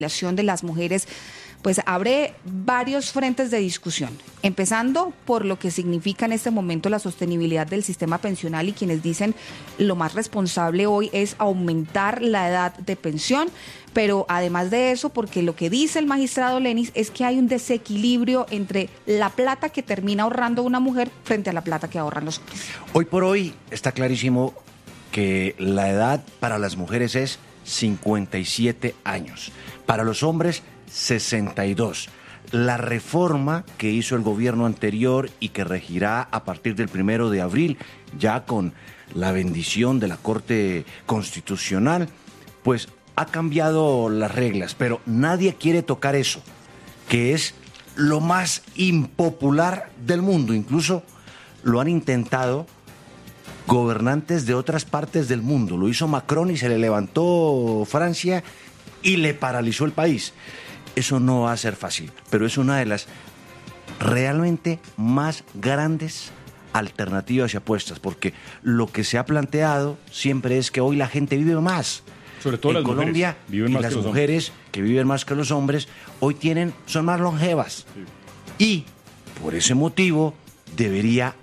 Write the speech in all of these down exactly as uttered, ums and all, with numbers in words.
de las mujeres, pues abre varios frentes de discusión, empezando por lo que significa en este momento la sostenibilidad del sistema pensional, y quienes dicen lo más responsable hoy es aumentar la edad de pensión, pero además de eso, porque lo que dice el magistrado Lenis es que hay un desequilibrio entre la plata que termina ahorrando una mujer frente a la plata que ahorran los hombres. Hoy por hoy está clarísimo que la edad para las mujeres es cincuenta y siete años, para los hombres sesenta y dos. La reforma que hizo el gobierno anterior y que regirá a partir del primero de abril, ya con la bendición de la Corte Constitucional, pues ha cambiado las reglas, pero nadie quiere tocar eso, que es lo más impopular del mundo. Incluso lo han intentado gobernantes de otras partes del mundo. Lo hizo Macron y se le levantó Francia y le paralizó el país. Eso no va a ser fácil, pero es una de las realmente más grandes alternativas y apuestas, porque lo que se ha planteado siempre es que hoy la gente vive más. Sobre todo en las Colombia, mujeres viven y más las que los mujeres hombres. que viven más que los hombres hoy tienen, son más longevas. Sí. Y por ese motivo debería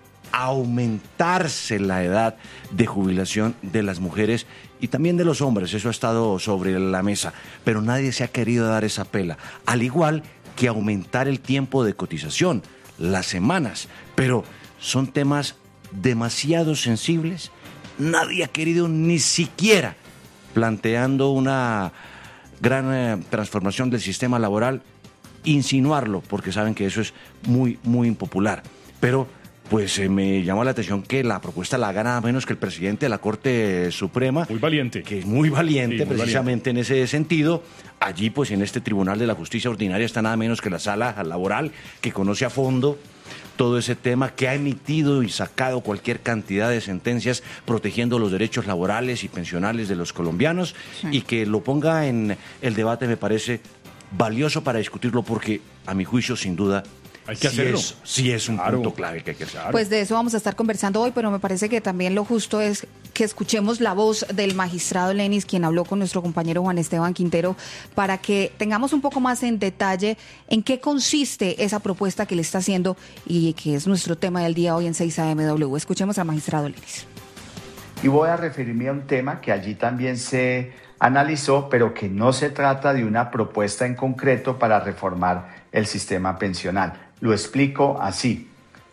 aumentarse la edad de jubilación de las mujeres y también de los hombres. Eso ha estado sobre la mesa, pero nadie se ha querido dar esa pela, al igual que aumentar el tiempo de cotización, las semanas, pero son temas demasiado sensibles. Nadie ha querido ni siquiera, planteando una gran eh, transformación del sistema laboral, insinuarlo, porque saben que eso es muy, muy impopular. Pero pues eh, me llamó la atención que la propuesta la haga nada menos que el presidente de la Corte Suprema. Muy valiente. Que es muy valiente, sí, muy precisamente valiente. En ese sentido. Allí, pues en este Tribunal de la Justicia Ordinaria está nada menos que la Sala Laboral, que conoce a fondo todo ese tema, que ha emitido y sacado cualquier cantidad de sentencias protegiendo los derechos laborales y pensionales de los colombianos, sí. Y que lo ponga en el debate me parece valioso para discutirlo, porque a mi juicio, sin duda, hay que hacerlo. Sí es, sí es un claro. punto clave que hay que hacer. Pues de eso vamos a estar conversando hoy, pero me parece que también lo justo es que escuchemos la voz del magistrado Lenis, quien habló con nuestro compañero Juan Esteban Quintero, para que tengamos un poco más en detalle en qué consiste esa propuesta que le está haciendo y que es nuestro tema del día hoy en seis A M W. Escuchemos al magistrado Lenis. Y voy a referirme a un tema que allí también se analizó, pero que no se trata de una propuesta en concreto para reformar el sistema pensional. Lo explico así.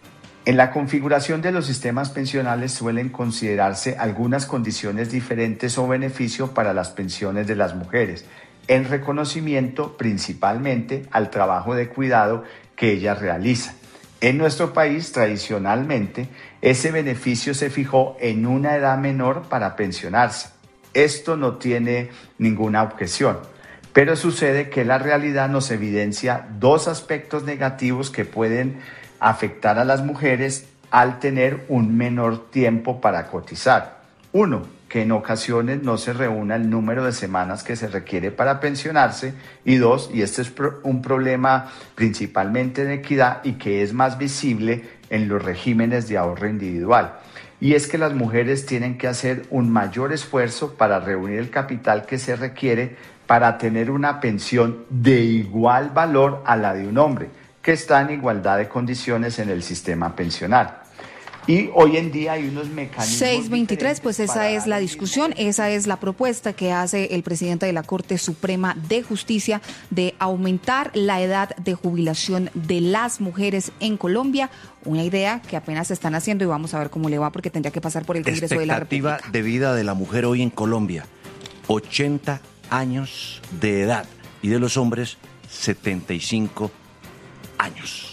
En la configuración de los sistemas pensionales suelen considerarse algunas condiciones diferentes o beneficios para las pensiones de las mujeres, en reconocimiento principalmente al trabajo de cuidado que ellas realizan. En nuestro país, tradicionalmente, ese beneficio se fijó en una edad menor para pensionarse. Esto no tiene ninguna objeción. Pero sucede que la realidad nos evidencia dos aspectos negativos que pueden afectar a las mujeres al tener un menor tiempo para cotizar. Uno, que en ocasiones no se reúna el número de semanas que se requiere para pensionarse. Y dos, y este es un problema principalmente de equidad y que es más visible en los regímenes de ahorro individual. Y es que las mujeres tienen que hacer un mayor esfuerzo para reunir el capital que se requiere para tener una pensión de igual valor a la de un hombre, que está en igualdad de condiciones en el sistema pensional. Y hoy en día hay unos mecanismos... seis veintitrés, pues esa es la discusión, esa es la propuesta que hace el presidente de la Corte Suprema de Justicia de aumentar la edad de jubilación de las mujeres en Colombia. Una idea que apenas se están haciendo y vamos a ver cómo le va, porque tendría que pasar por el Congreso de la República. Expectativa de vida de la mujer hoy en Colombia, ochenta años de edad, y de los hombres setenta y cinco años.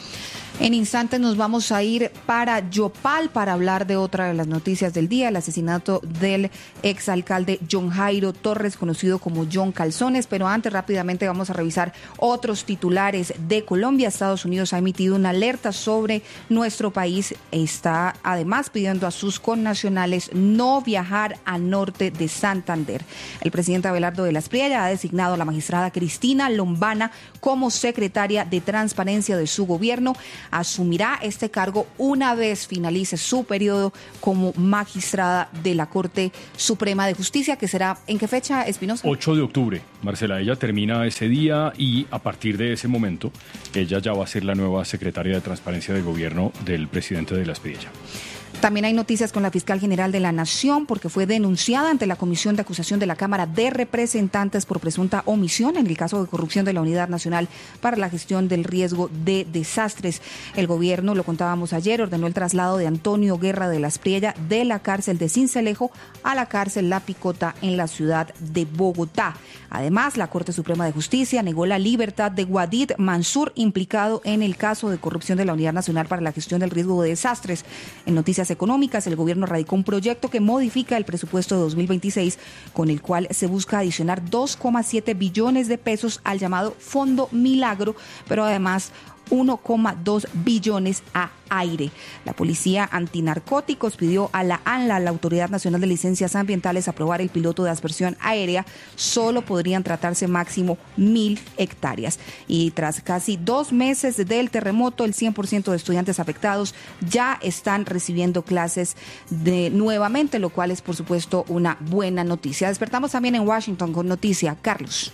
En instantes nos vamos a ir para Yopal para hablar de otra de las noticias del día, el asesinato del exalcalde John Jairo Torres, conocido como John Calzones. Pero antes, rápidamente vamos a revisar otros titulares de Colombia. Estados Unidos ha emitido una alerta sobre nuestro país. Está además pidiendo a sus connacionales no viajar al norte de Santander. El presidente Abelardo de la Espriella ha designado a la magistrada Cristina Lombana como secretaria de Transparencia de su gobierno. asumirá este cargo una vez finalice su periodo como magistrada de la Corte Suprema de Justicia, que será, ¿en qué fecha, Espinosa? ocho de octubre, Marcela. Ella termina ese día y a partir de ese momento ella ya va a ser la nueva secretaria de Transparencia del gobierno del presidente de la Espriella. También hay noticias con la fiscal general de la Nación porque fue denunciada ante la Comisión de Acusación de la Cámara de Representantes por presunta omisión en el caso de corrupción de la Unidad Nacional para la Gestión del Riesgo de Desastres. El gobierno, lo contábamos ayer, ordenó el traslado de Antonio Guerra de la Espriella de la cárcel de Sincelejo a la cárcel La Picota en la ciudad de Bogotá. Además, la Corte Suprema de Justicia negó la libertad de Wadid Mansur, implicado en el caso de corrupción de la Unidad Nacional para la Gestión del Riesgo de Desastres. En noticias económicas, el gobierno radicó un proyecto que modifica el presupuesto de dos mil veintiséis, con el cual se busca adicionar dos coma siete billones de pesos al llamado Fondo Milagro, pero además uno coma dos billones a aire. La Policía Antinarcóticos pidió a la ANLA, la Autoridad Nacional de Licencias Ambientales, aprobar el piloto de aspersión aérea. Solo podrían tratarse máximo mil hectáreas. Y tras casi dos meses del terremoto, el cien por ciento de estudiantes afectados ya están recibiendo clases de nuevamente, lo cual es, por supuesto, una buena noticia. Despertamos también en Washington con noticia. Carlos.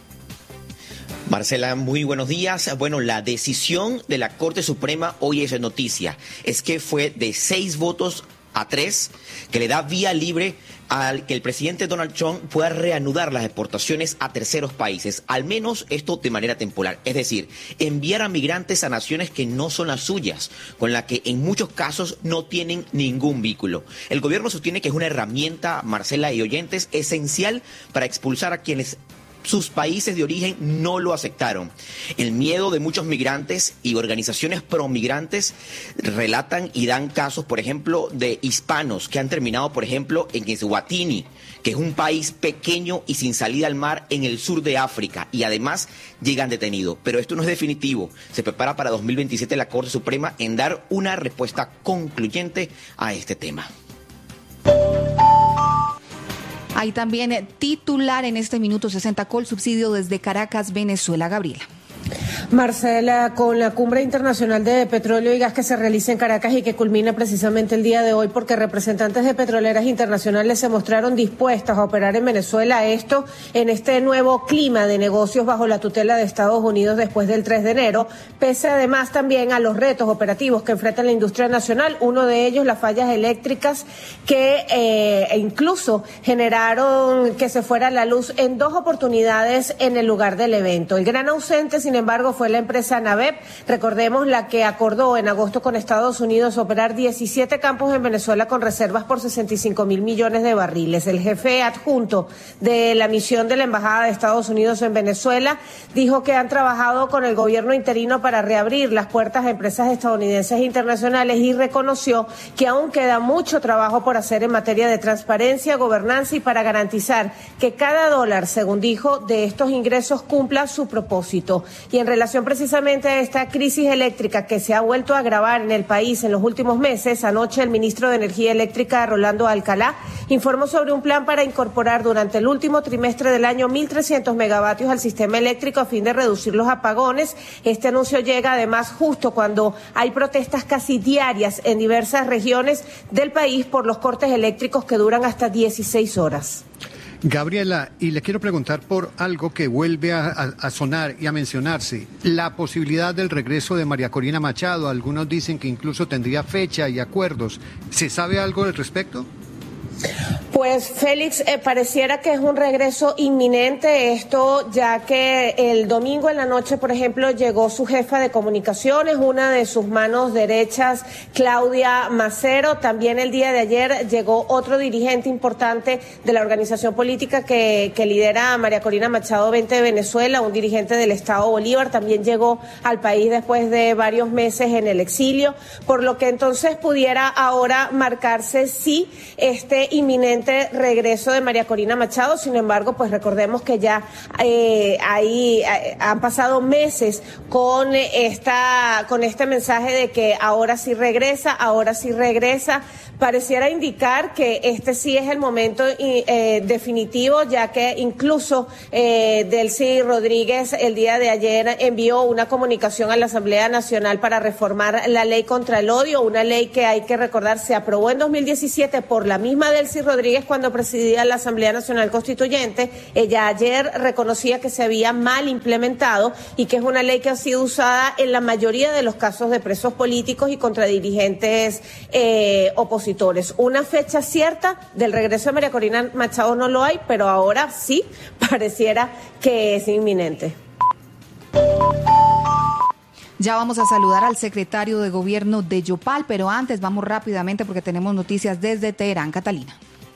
Marcela, muy buenos días. Bueno, la decisión de la Corte Suprema hoy es noticia. Es que fue de seis votos a tres que le da vía libre al que el presidente Donald Trump pueda reanudar las exportaciones a terceros países, al menos esto de manera temporal, es decir, enviar a migrantes a naciones que no son las suyas, con las que en muchos casos no tienen ningún vínculo. El gobierno sostiene que es una herramienta, Marcela y oyentes, esencial para expulsar a quienes sus países de origen no lo aceptaron. El miedo de muchos migrantes y organizaciones pro-migrantes relatan y dan casos, por ejemplo, de hispanos que han terminado, por ejemplo, en Eswatini, que es un país pequeño y sin salida al mar en el sur de África, y además llegan detenidos. Pero esto no es definitivo. Se prepara para dos mil veintisiete la Corte Suprema en dar una respuesta concluyente a este tema. Hay también titular en este minuto sesenta, Colsubsidio desde Caracas, Venezuela. Gabriela. Marcela, con la cumbre internacional de petróleo y gas que se realiza en Caracas y que culmina precisamente el día de hoy, porque representantes de petroleras internacionales se mostraron dispuestas a operar en Venezuela, esto en este nuevo clima de negocios bajo la tutela de Estados Unidos después del tres de enero, pese además también a los retos operativos que enfrenta la industria nacional, uno de ellos las fallas eléctricas que eh, incluso generaron que se fuera la luz en dos oportunidades en el lugar del evento. El gran ausente, sin embargo, fue la empresa Navep, recordemos la que acordó en agosto con Estados Unidos operar diecisiete campos en Venezuela con reservas por sesenta y cinco mil millones de barriles. El jefe adjunto de la misión de la Embajada de Estados Unidos en Venezuela dijo que han trabajado con el gobierno interino para reabrir las puertas a empresas estadounidenses e internacionales y reconoció que aún queda mucho trabajo por hacer en materia de transparencia, gobernanza y para garantizar que cada dólar, según dijo, de estos ingresos cumpla su propósito. Y en relación precisamente a esta crisis eléctrica que se ha vuelto a agravar en el país en los últimos meses, anoche el ministro de Energía Eléctrica, Rolando Alcalá, informó sobre un plan para incorporar durante el último trimestre del año mil trescientos megavatios al sistema eléctrico a fin de reducir los apagones. Este anuncio llega además justo cuando hay protestas casi diarias en diversas regiones del país por los cortes eléctricos que duran hasta dieciséis horas. Gabriela, y le quiero preguntar por algo que vuelve a, a, a sonar y a mencionarse, la posibilidad del regreso de María Corina Machado. Algunos dicen que incluso tendría fecha y acuerdos. ¿Se sabe algo al respecto? Pues Félix, eh, pareciera que es un regreso inminente esto, ya que el domingo en la noche, por ejemplo, llegó su jefa de comunicaciones, una de sus manos derechas, Claudia Macero. También el día de ayer llegó otro dirigente importante de la organización política que, que lidera a María Corina Machado veinte de Venezuela, un dirigente del Estado Bolívar. También llegó al país después de varios meses en el exilio, por lo que entonces pudiera ahora marcarse sí este inminente este regreso de María Corina Machado. Sin embargo, pues recordemos que ya eh, ahí eh, han pasado meses con esta, con este mensaje de que ahora sí regresa, ahora sí regresa. Pareciera indicar que este sí es el momento eh, definitivo, ya que incluso eh, Delcy Rodríguez el día de ayer envió una comunicación a la Asamblea Nacional para reformar la ley contra el odio, una ley que hay que recordar se aprobó en dos mil diecisiete por la misma Delcy Rodríguez cuando presidía la Asamblea Nacional Constituyente. Ella ayer reconocía que se había mal implementado y que es una ley que ha sido usada en la mayoría de los casos de presos políticos y contra dirigentes eh, opositores. Una fecha cierta del regreso de María Corina Machado no lo hay, pero ahora sí pareciera que es inminente. Ya vamos a saludar al secretario de Gobierno de Yopal, pero antes vamos rápidamente porque tenemos noticias desde Teherán. Catalina.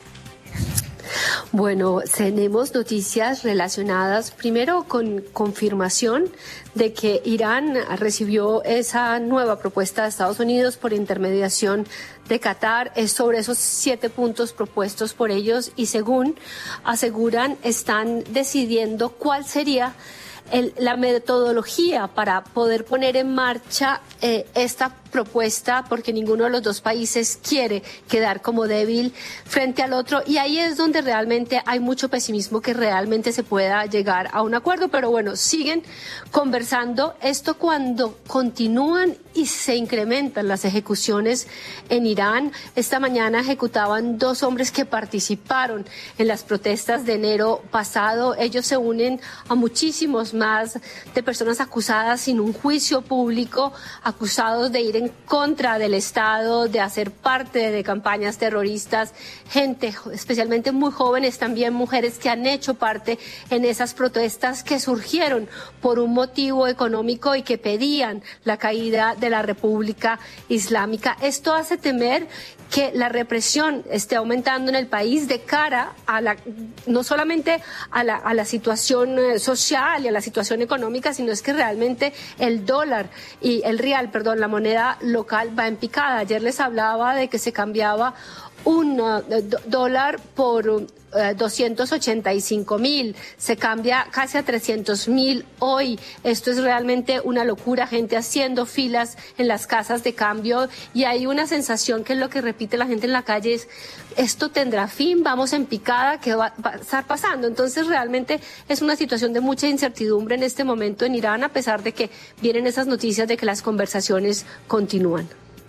Bueno, tenemos noticias relacionadas primero con confirmación de que Irán recibió esa nueva propuesta de Estados Unidos por intermediación de Qatar sobre esos siete puntos propuestos por ellos y según aseguran están decidiendo cuál sería el, la metodología para poder poner en marcha eh, esta propuesta, porque ninguno de los dos países quiere quedar como débil frente al otro, y ahí es donde realmente hay mucho pesimismo que realmente se pueda llegar a un acuerdo, pero bueno, siguen conversando. Esto cuando continúan y se incrementan las ejecuciones en Irán. Esta mañana ejecutaban dos hombres que participaron en las protestas de enero pasado. Ellos se unen a muchísimos más de personas acusadas sin un juicio público, acusados de ir en contra del Estado, de hacer parte de campañas terroristas, gente especialmente muy jóvenes, también mujeres que han hecho parte en esas protestas que surgieron por un motivo económico y que pedían la caída de la República Islámica. Esto hace temer que la represión esté aumentando en el país de cara a la, no solamente a la, a la situación social y a la situación económica, sino es que realmente el dólar y el rial, perdón, la moneda local va en picada. Ayer les hablaba de que se cambiaba un uh, dólar por uh, doscientos ochenta y cinco mil, se cambia casi a trescientos mil hoy. Esto es realmente una locura, gente haciendo filas en las casas de cambio, y hay una sensación que es lo que repite la gente en la calle, es esto tendrá fin, vamos en picada, ¿qué va a estar pasando? Entonces realmente es una situación de mucha incertidumbre en este momento en Irán, a pesar de que vienen esas noticias de que las conversaciones continúan.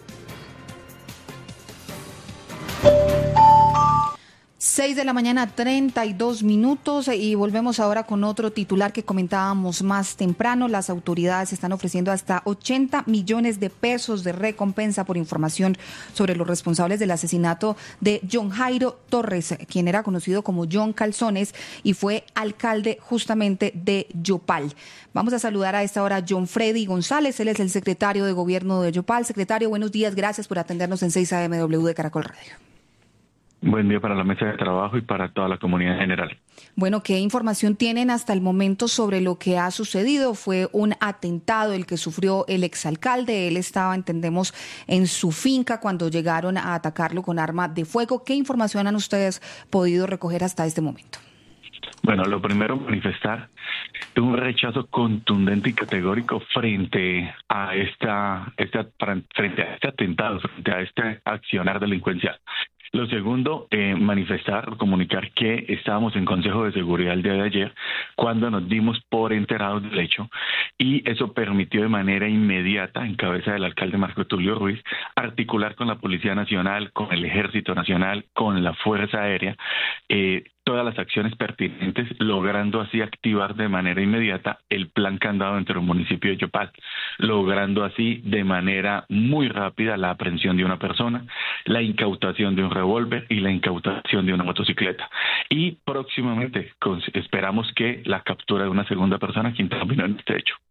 Seis de la mañana, treinta y dos minutos, y volvemos ahora con otro titular que comentábamos más temprano. Las autoridades están ofreciendo hasta ochenta millones de pesos de recompensa por información sobre los responsables del asesinato de John Jairo Torres, quien era conocido como John Calzones y fue alcalde justamente de Yopal. Vamos a saludar a esta hora a John Freddy González, él es el secretario de Gobierno de Yopal. Secretario, buenos días, gracias por atendernos en seis A M W de Caracol Radio. Buen día para la mesa de trabajo y para toda la comunidad en general. Bueno, ¿qué información tienen hasta el momento sobre lo que ha sucedido? Fue un atentado el que sufrió el exalcalde. Él estaba, entendemos, en su finca cuando llegaron a atacarlo con arma de fuego. ¿Qué información han ustedes podido recoger hasta este momento? Bueno, lo primero, manifestar un rechazo contundente y categórico frente a esta, esta frente a este atentado, frente a este accionar delincuencial. Lo segundo, eh, manifestar, comunicar que estábamos en Consejo de Seguridad el día de ayer cuando nos dimos por enterados del hecho, y eso permitió de manera inmediata, en cabeza del alcalde Marco Tulio Ruiz, articular con la Policía Nacional, con el Ejército Nacional, con la Fuerza Aérea, eh, todas las acciones pertinentes, logrando así activar de manera inmediata el plan candado dentro del municipio de Yopal, logrando así de manera muy rápida la aprehensión de una persona, la incautación de un revólver y la incautación de una motocicleta. Y próximamente con, esperamos que la captura de una segunda persona que intervino en este hecho.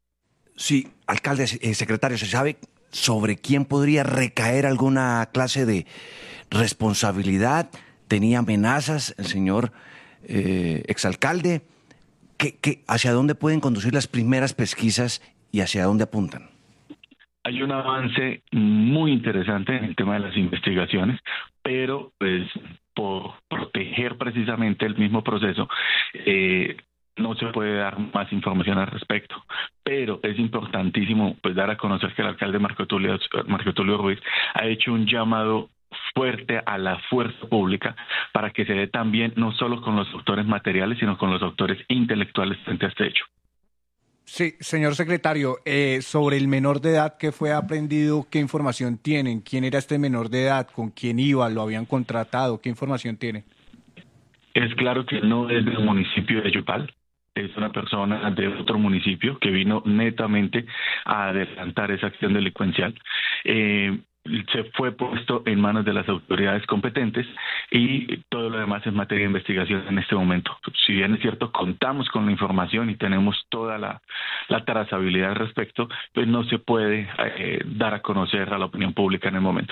Sí, alcalde, eh, secretario, ¿se sabe sobre quién podría recaer alguna clase de responsabilidad? ¿Tenía amenazas el señor eh, exalcalde? ¿Qué, qué, ¿Hacia dónde pueden conducir las primeras pesquisas y hacia dónde apuntan? Hay un avance muy interesante en el tema de las investigaciones, pero pues por proteger precisamente el mismo proceso, eh, no se puede dar más información al respecto. Pero es importantísimo pues dar a conocer que el alcalde Marco Tulio, Marco Tulio Ruiz ha hecho un llamado fuerte a la fuerza pública para que se dé también no solo con los autores materiales, sino con los autores intelectuales frente a este hecho. Sí, señor secretario, eh, sobre el menor de edad que fue aprendido, ¿qué información tienen? ¿Quién era este menor de edad? ¿Con quién iba? ¿Lo habían contratado? ¿Qué información tiene? Es claro que no es del municipio de Yopal. Es una persona de otro municipio que vino netamente a adelantar esa acción delincuencial. Eh, se fue puesto en manos de las autoridades competentes y todo lo demás es materia de investigación en este momento. Si bien es cierto, contamos con la información y tenemos toda la, la trazabilidad al respecto, pues no se puede eh, dar a conocer a la opinión pública en el momento.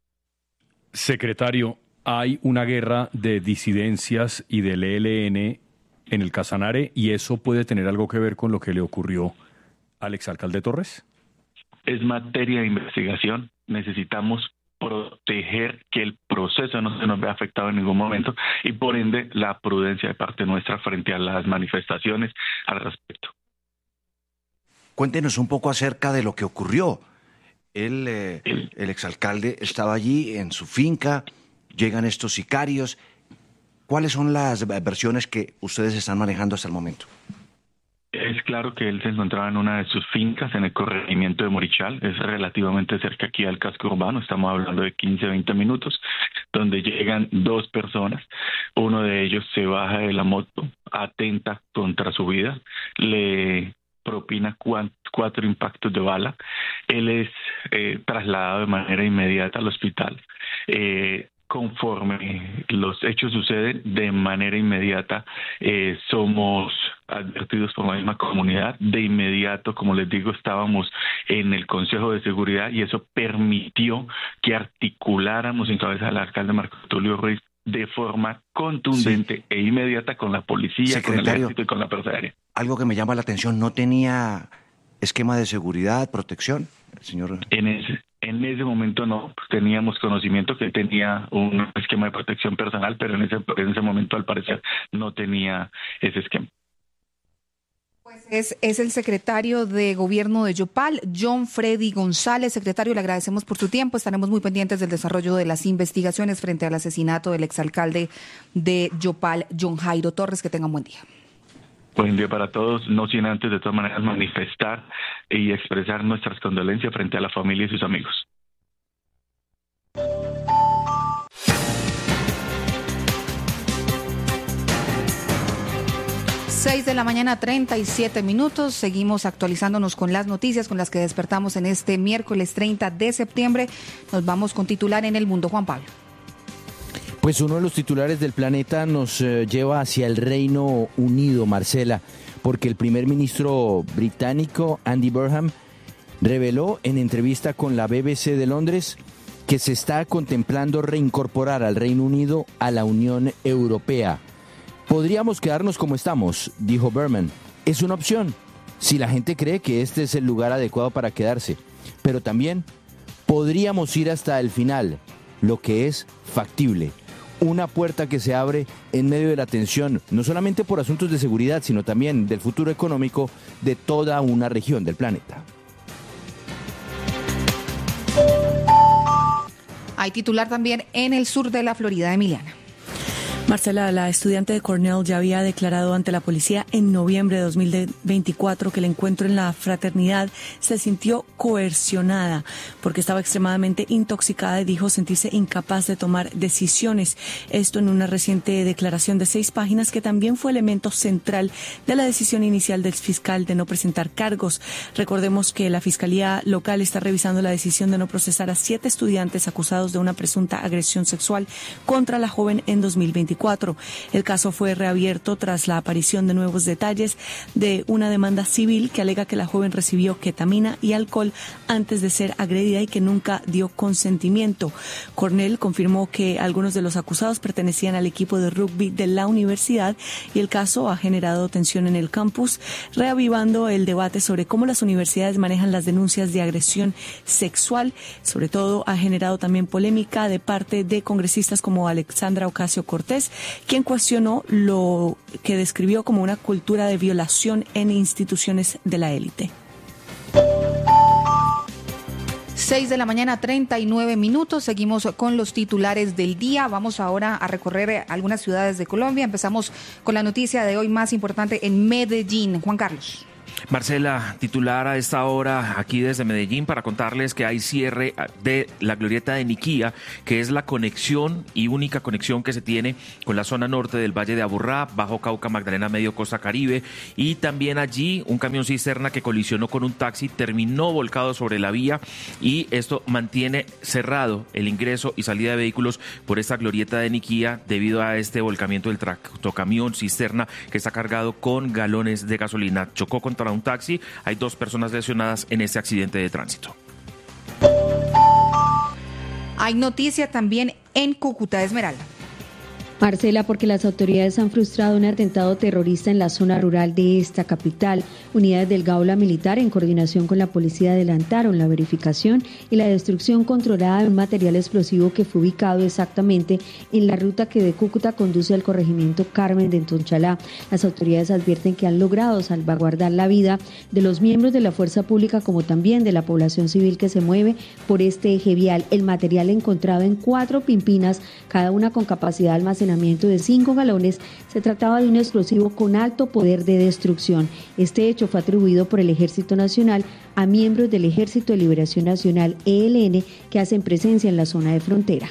Secretario, hay una guerra de disidencias y del E L N en el Casanare, ¿y eso puede tener algo que ver con lo que le ocurrió al exalcalde Torres? Es materia de investigación. Necesitamos proteger que el proceso no se nos vea afectado en ningún momento y por ende la prudencia de parte nuestra frente a las manifestaciones al respecto. Cuéntenos un poco acerca de lo que ocurrió. Él, eh, el, el exalcalde estaba allí en su finca, llegan estos sicarios. ¿Cuáles son las versiones que ustedes están manejando hasta el momento? Es claro que él se encontraba en una de sus fincas en el corregimiento de Morichal, es relativamente cerca aquí al casco urbano, estamos hablando de quince a veinte minutos, donde llegan dos personas, uno de ellos se baja de la moto, atenta contra su vida, le propina cuatro impactos de bala, él es eh, trasladado de manera inmediata al hospital. Eh, Conforme los hechos suceden, de manera inmediata eh, somos advertidos por la misma comunidad. De inmediato, como les digo, estábamos en el Consejo de Seguridad y eso permitió que articuláramos en cabeza del alcalde Marco Tulio Ruiz de forma contundente sí. e inmediata con la policía, Secretario, con el ejército y con la Fuerza Aérea. Algo que me llama la atención, ¿no tenía esquema de seguridad, protección, señor? En ese... En ese momento no, teníamos conocimiento que tenía un esquema de protección personal, pero en ese, en ese momento al parecer no tenía ese esquema. Pues es, es el secretario de Gobierno de Yopal, John Freddy González. Secretario, le agradecemos por su tiempo. Estaremos muy pendientes del desarrollo de las investigaciones frente al asesinato del exalcalde de Yopal, John Jairo Torres. Que tengan buen día. Buen día para todos, no sin antes de todas maneras manifestar y expresar nuestras condolencias frente a la familia y sus amigos. Seis de la mañana, treinta y siete minutos. Seguimos actualizándonos con las noticias con las que despertamos en este miércoles treinta de septiembre. Nos vamos con titular en El Mundo, Juan Pablo. Pues uno de los titulares del Planeta nos eh, lleva hacia el Reino Unido, Marcela, porque el primer ministro británico, Andy Burnham, reveló en entrevista con la B B C de Londres que se está contemplando reincorporar al Reino Unido a la Unión Europea. Podríamos quedarnos como estamos, dijo Burnham. Es una opción, si la gente cree que este es el lugar adecuado para quedarse. Pero también podríamos ir hasta el final, lo que es factible. Una puerta que se abre en medio de la tensión, no solamente por asuntos de seguridad, sino también del futuro económico de toda una región del planeta. Hay titular también en el sur de la Florida, Emiliana. Marcela, la estudiante de Cornell ya había declarado ante la policía en noviembre de dos mil veinticuatro que el encuentro en la fraternidad se sintió coercionada porque estaba extremadamente intoxicada y dijo sentirse incapaz de tomar decisiones. Esto en una reciente declaración de seis páginas que también fue elemento central de la decisión inicial del fiscal de no presentar cargos. Recordemos que la Fiscalía local está revisando la decisión de no procesar a siete estudiantes acusados de una presunta agresión sexual contra la joven en dos mil veintitrés. veinticuatro. El caso fue reabierto tras la aparición de nuevos detalles de una demanda civil que alega que la joven recibió ketamina y alcohol antes de ser agredida y que nunca dio consentimiento. Cornell confirmó que algunos de los acusados pertenecían al equipo de rugby de la universidad y el caso ha generado tensión en el campus, reavivando el debate sobre cómo las universidades manejan las denuncias de agresión sexual. Sobre todo ha generado también polémica de parte de congresistas como Alexandra Ocasio-Cortez, quien cuestionó lo que describió como una cultura de violación en instituciones de la élite. seis de la mañana, treinta y nueve minutos. Seguimos con los titulares del día. Vamos ahora a recorrer algunas ciudades de Colombia. Empezamos con la noticia de hoy más importante en Medellín. Juan Carlos. Marcela, titular a esta hora aquí desde Medellín para contarles que hay cierre de la glorieta de Niquía, que es la conexión y única conexión que se tiene con la zona norte del Valle de Aburrá, Bajo Cauca, Magdalena Medio, Costa Caribe, y también allí un camión cisterna que colisionó con un taxi terminó volcado sobre la vía y esto mantiene cerrado el ingreso y salida de vehículos por esta glorieta de Niquía debido a este volcamiento del tractocamión cisterna que está cargado con galones de gasolina. Chocó contra un taxi, hay dos personas lesionadas en este accidente de tránsito. Hay noticia también en Cúcuta, Esmeralda. Marcela, porque las autoridades han frustrado un atentado terrorista en la zona rural de esta capital. Unidades del Gaula Militar, en coordinación con la policía, adelantaron la verificación y la destrucción controlada de un material explosivo que fue ubicado exactamente en la ruta que de Cúcuta conduce al corregimiento Carmen de Entonchalá. Las autoridades advierten que han logrado salvaguardar la vida de los miembros de la fuerza pública como también de la población civil que se mueve por este eje vial. El material encontrado en cuatro pimpinas, cada una con capacidad de almacenamiento de cinco galones, se trataba de un explosivo con alto poder de destrucción. Este hecho fue atribuido por el Ejército Nacional a miembros del Ejército de Liberación Nacional E L N que hacen presencia en la zona de frontera.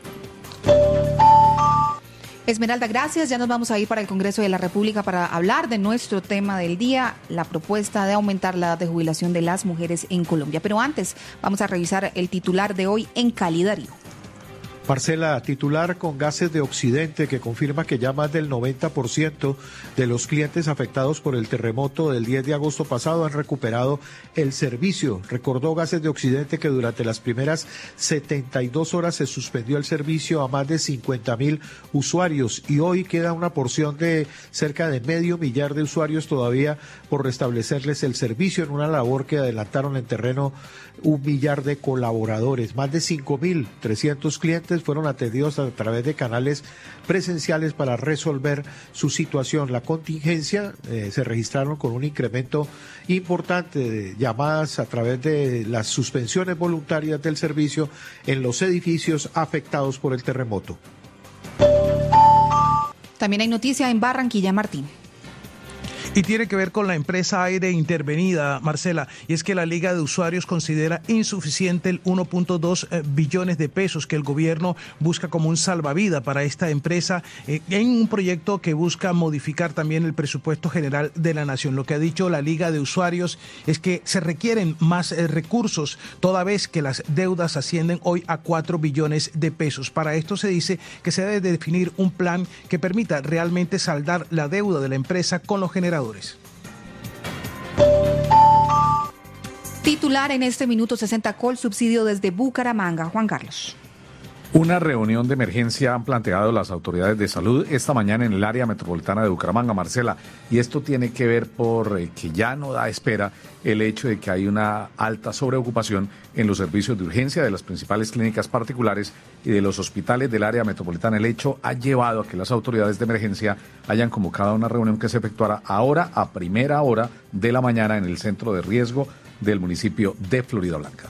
Esmeralda, gracias. Ya nos vamos a ir para el Congreso de la República para hablar de nuestro tema del día, la propuesta de aumentar la edad de jubilación de las mujeres en Colombia. Pero antes, vamos a revisar el titular de hoy en Cali, Darío. Marcela, titular con Gases de Occidente, que confirma que ya más del noventa por ciento de los clientes afectados por el terremoto del diez de agosto pasado han recuperado el servicio. Recordó Gases de Occidente que durante las primeras setenta y dos horas se suspendió el servicio a más de cincuenta mil usuarios y hoy queda una porción de cerca de medio millar de usuarios todavía por restablecerles el servicio en una labor que adelantaron en terreno un millar de colaboradores. Más de cinco mil trescientos clientes fueron atendidos a través de canales presenciales para resolver su situación. La contingencia eh, se registraron con un incremento importante de llamadas a través de las suspensiones voluntarias del servicio en los edificios afectados por el terremoto. También hay noticia en Barranquilla, Martín. Y tiene que ver con la empresa Aire intervenida, Marcela, y es que la Liga de Usuarios considera insuficiente el uno punto dos billones de pesos que el gobierno busca como un salvavidas para esta empresa eh, en un proyecto que busca modificar también el presupuesto general de la nación. Lo que ha dicho la Liga de Usuarios es que se requieren más eh, recursos, toda vez que las deudas ascienden hoy a cuatro billones de pesos. Para esto se dice que se debe definir un plan que permita realmente saldar la deuda de la empresa con los generadores. Titular en este minuto sesenta Col subsidio desde Bucaramanga, Juan Carlos. Una reunión de emergencia han planteado las autoridades de salud esta mañana en el área metropolitana de Bucaramanga, Marcela, y esto tiene que ver por eh, que ya no da espera el hecho de que hay una alta sobreocupación en los servicios de urgencia de las principales clínicas particulares y de los hospitales del área metropolitana. El hecho ha llevado a que las autoridades de emergencia hayan convocado una reunión que se efectuará ahora a primera hora de la mañana en el centro de riesgo del municipio de Floridablanca.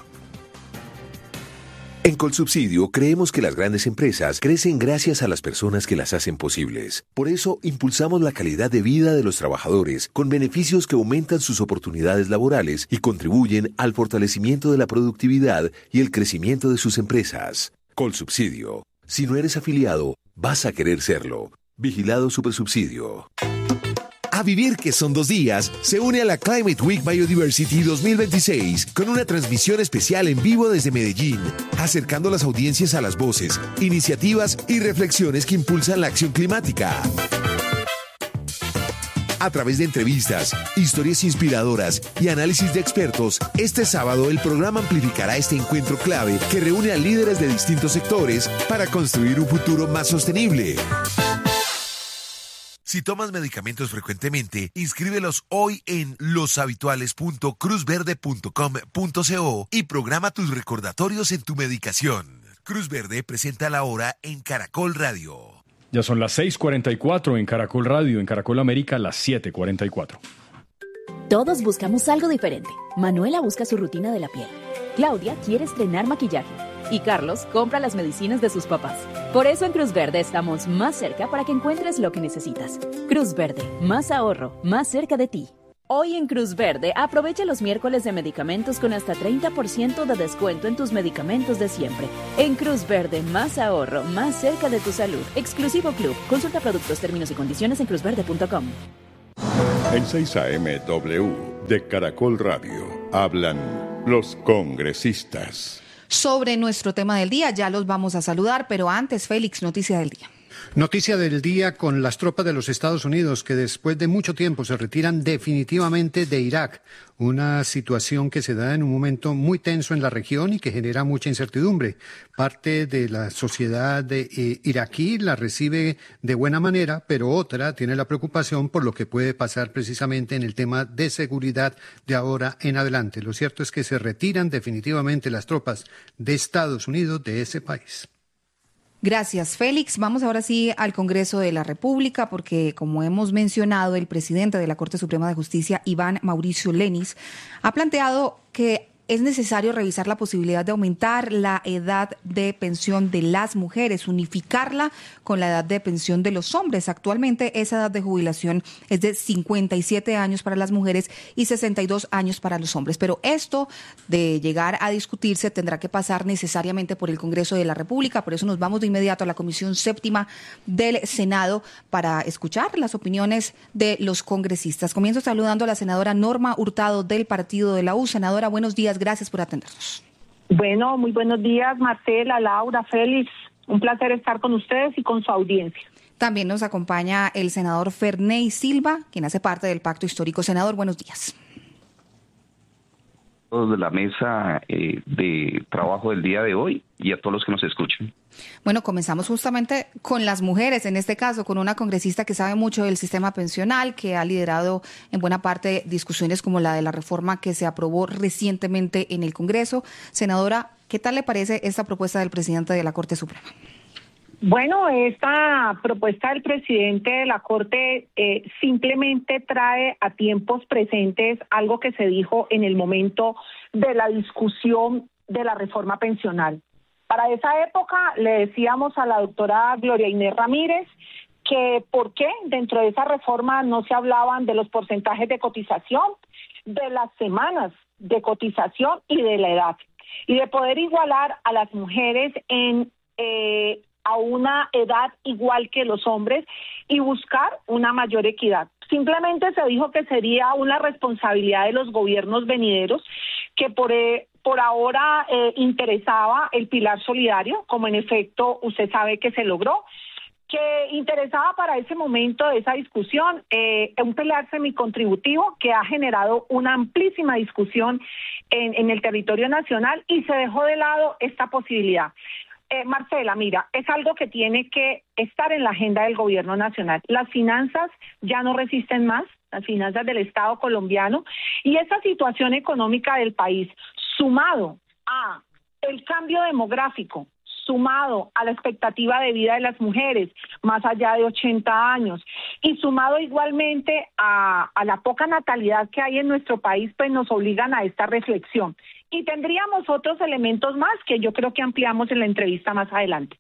En Colsubsidio creemos que las grandes empresas crecen gracias a las personas que las hacen posibles. Por eso impulsamos la calidad de vida de los trabajadores con beneficios que aumentan sus oportunidades laborales y contribuyen al fortalecimiento de la productividad y el crecimiento de sus empresas. Colsubsidio. Si no eres afiliado, vas a querer serlo. Vigilado Supersubsidio. A vivir que son dos días, se une a la Climate Week Biodiversity dos mil veintiséis con una transmisión especial en vivo desde Medellín, acercando las audiencias a las voces, iniciativas y reflexiones que impulsan la acción climática. A través de entrevistas, historias inspiradoras y análisis de expertos, este sábado el programa amplificará este encuentro clave que reúne a líderes de distintos sectores para construir un futuro más sostenible. Si tomas medicamentos frecuentemente, inscríbelos hoy en loshabituales punto cruz verde punto com punto co y programa tus recordatorios en tu medicación. Cruz Verde presenta la hora en Caracol Radio. Ya son las seis cuarenta y cuatro en Caracol Radio, en Caracol América las siete cuarenta y cuatro. Todos buscamos algo diferente. Manuela busca su rutina de la piel. Claudia quiere estrenar maquillaje. Y Carlos compra las medicinas de sus papás. Por eso en Cruz Verde estamos más cerca para que encuentres lo que necesitas. Cruz Verde, más ahorro, más cerca de ti. Hoy en Cruz Verde, aprovecha los miércoles de medicamentos con hasta treinta por ciento de descuento en tus medicamentos de siempre. En Cruz Verde, más ahorro, más cerca de tu salud. Exclusivo Club. Consulta productos, términos y condiciones en cruz verde punto com. En seis A M W de Caracol Radio hablan los congresistas. Sobre nuestro tema del día, ya los vamos a saludar, pero antes, Félix, noticia del día. Noticia del día con las tropas de los Estados Unidos que después de mucho tiempo se retiran definitivamente de Irak. Una situación que se da en un momento muy tenso en la región y que genera mucha incertidumbre. Parte de la sociedad de, eh, iraquí la recibe de buena manera, pero otra tiene la preocupación por lo que puede pasar precisamente en el tema de seguridad de ahora en adelante. Lo cierto es que se retiran definitivamente las tropas de Estados Unidos de ese país. Gracias, Félix. Vamos ahora sí al Congreso de la República, porque como hemos mencionado, el presidente de la Corte Suprema de Justicia, Iván Mauricio Lenis, ha planteado que es necesario revisar la posibilidad de aumentar la edad de pensión de las mujeres, unificarla con la edad de pensión de los hombres. Actualmente esa edad de jubilación es de cincuenta y siete años para las mujeres y sesenta y dos años para los hombres. Pero esto de llegar a discutirse tendrá que pasar necesariamente por el Congreso de la República. Por eso nos vamos de inmediato a la Comisión Séptima del Senado para escuchar las opiniones de los congresistas. Comienzo saludando a la senadora Norma Hurtado del Partido de la U. Senadora, buenos días. Gracias por atendernos. Bueno, muy buenos días, Marcela, Laura, Félix. Un placer estar con ustedes y con su audiencia. También nos acompaña el senador Ferney Silva, quien hace parte del Pacto Histórico. Senador, buenos días. De la mesa eh, de trabajo del día de hoy y a todos los que nos escuchen. Bueno, comenzamos justamente con las mujeres, en este caso con una congresista que sabe mucho del sistema pensional, que ha liderado en buena parte discusiones como la de la reforma que se aprobó recientemente en el Congreso. Senadora, ¿qué tal le parece esta propuesta del presidente de la Corte Suprema? Bueno, esta propuesta del presidente de la Corte eh, simplemente trae a tiempos presentes algo que se dijo en el momento de la discusión de la reforma pensional. Para esa época le decíamos a la doctora Gloria Inés Ramírez que por qué dentro de esa reforma no se hablaban de los porcentajes de cotización, de las semanas de cotización y de la edad, y de poder igualar a las mujeres en eh, a una edad igual que los hombres y buscar una mayor equidad. Simplemente se dijo que sería una responsabilidad de los gobiernos venideros, que por, eh, por ahora eh, interesaba el pilar solidario, como en efecto usted sabe que se logró, que interesaba para ese momento de esa discusión eh, un pilar semicontributivo que ha generado una amplísima discusión en, en el territorio nacional y se dejó de lado esta posibilidad. Eh, Marcela, mira, es algo que tiene que estar en la agenda del gobierno nacional. Las finanzas ya no resisten más, las finanzas del Estado colombiano, y esa situación económica del país, sumado a el cambio demográfico, sumado a la expectativa de vida de las mujeres, más allá de ochenta años, y sumado igualmente a, a la poca natalidad que hay en nuestro país, pues nos obligan a esta reflexión. Y tendríamos otros elementos más que yo creo que ampliamos en la entrevista más adelante.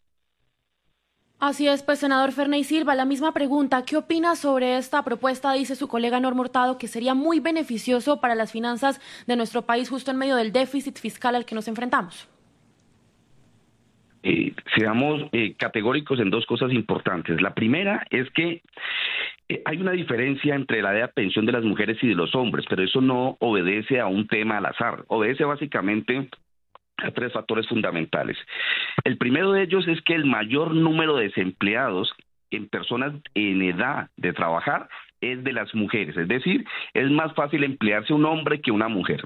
Así es, pues, senador Ferney Silva, la misma pregunta. ¿Qué opina sobre esta propuesta? Dice su colega Norma Hurtado que sería muy beneficioso para las finanzas de nuestro país justo en medio del déficit fiscal al que nos enfrentamos. Eh, seamos eh, categóricos en dos cosas importantes. La primera es que eh, hay una diferencia entre la edad de pensión de las mujeres y de los hombres, pero eso no obedece a un tema al azar, obedece básicamente a tres factores fundamentales. El primero de ellos es que el mayor número de desempleados en personas en edad de trabajar es de las mujeres, es decir, es más fácil emplearse un hombre que una mujer.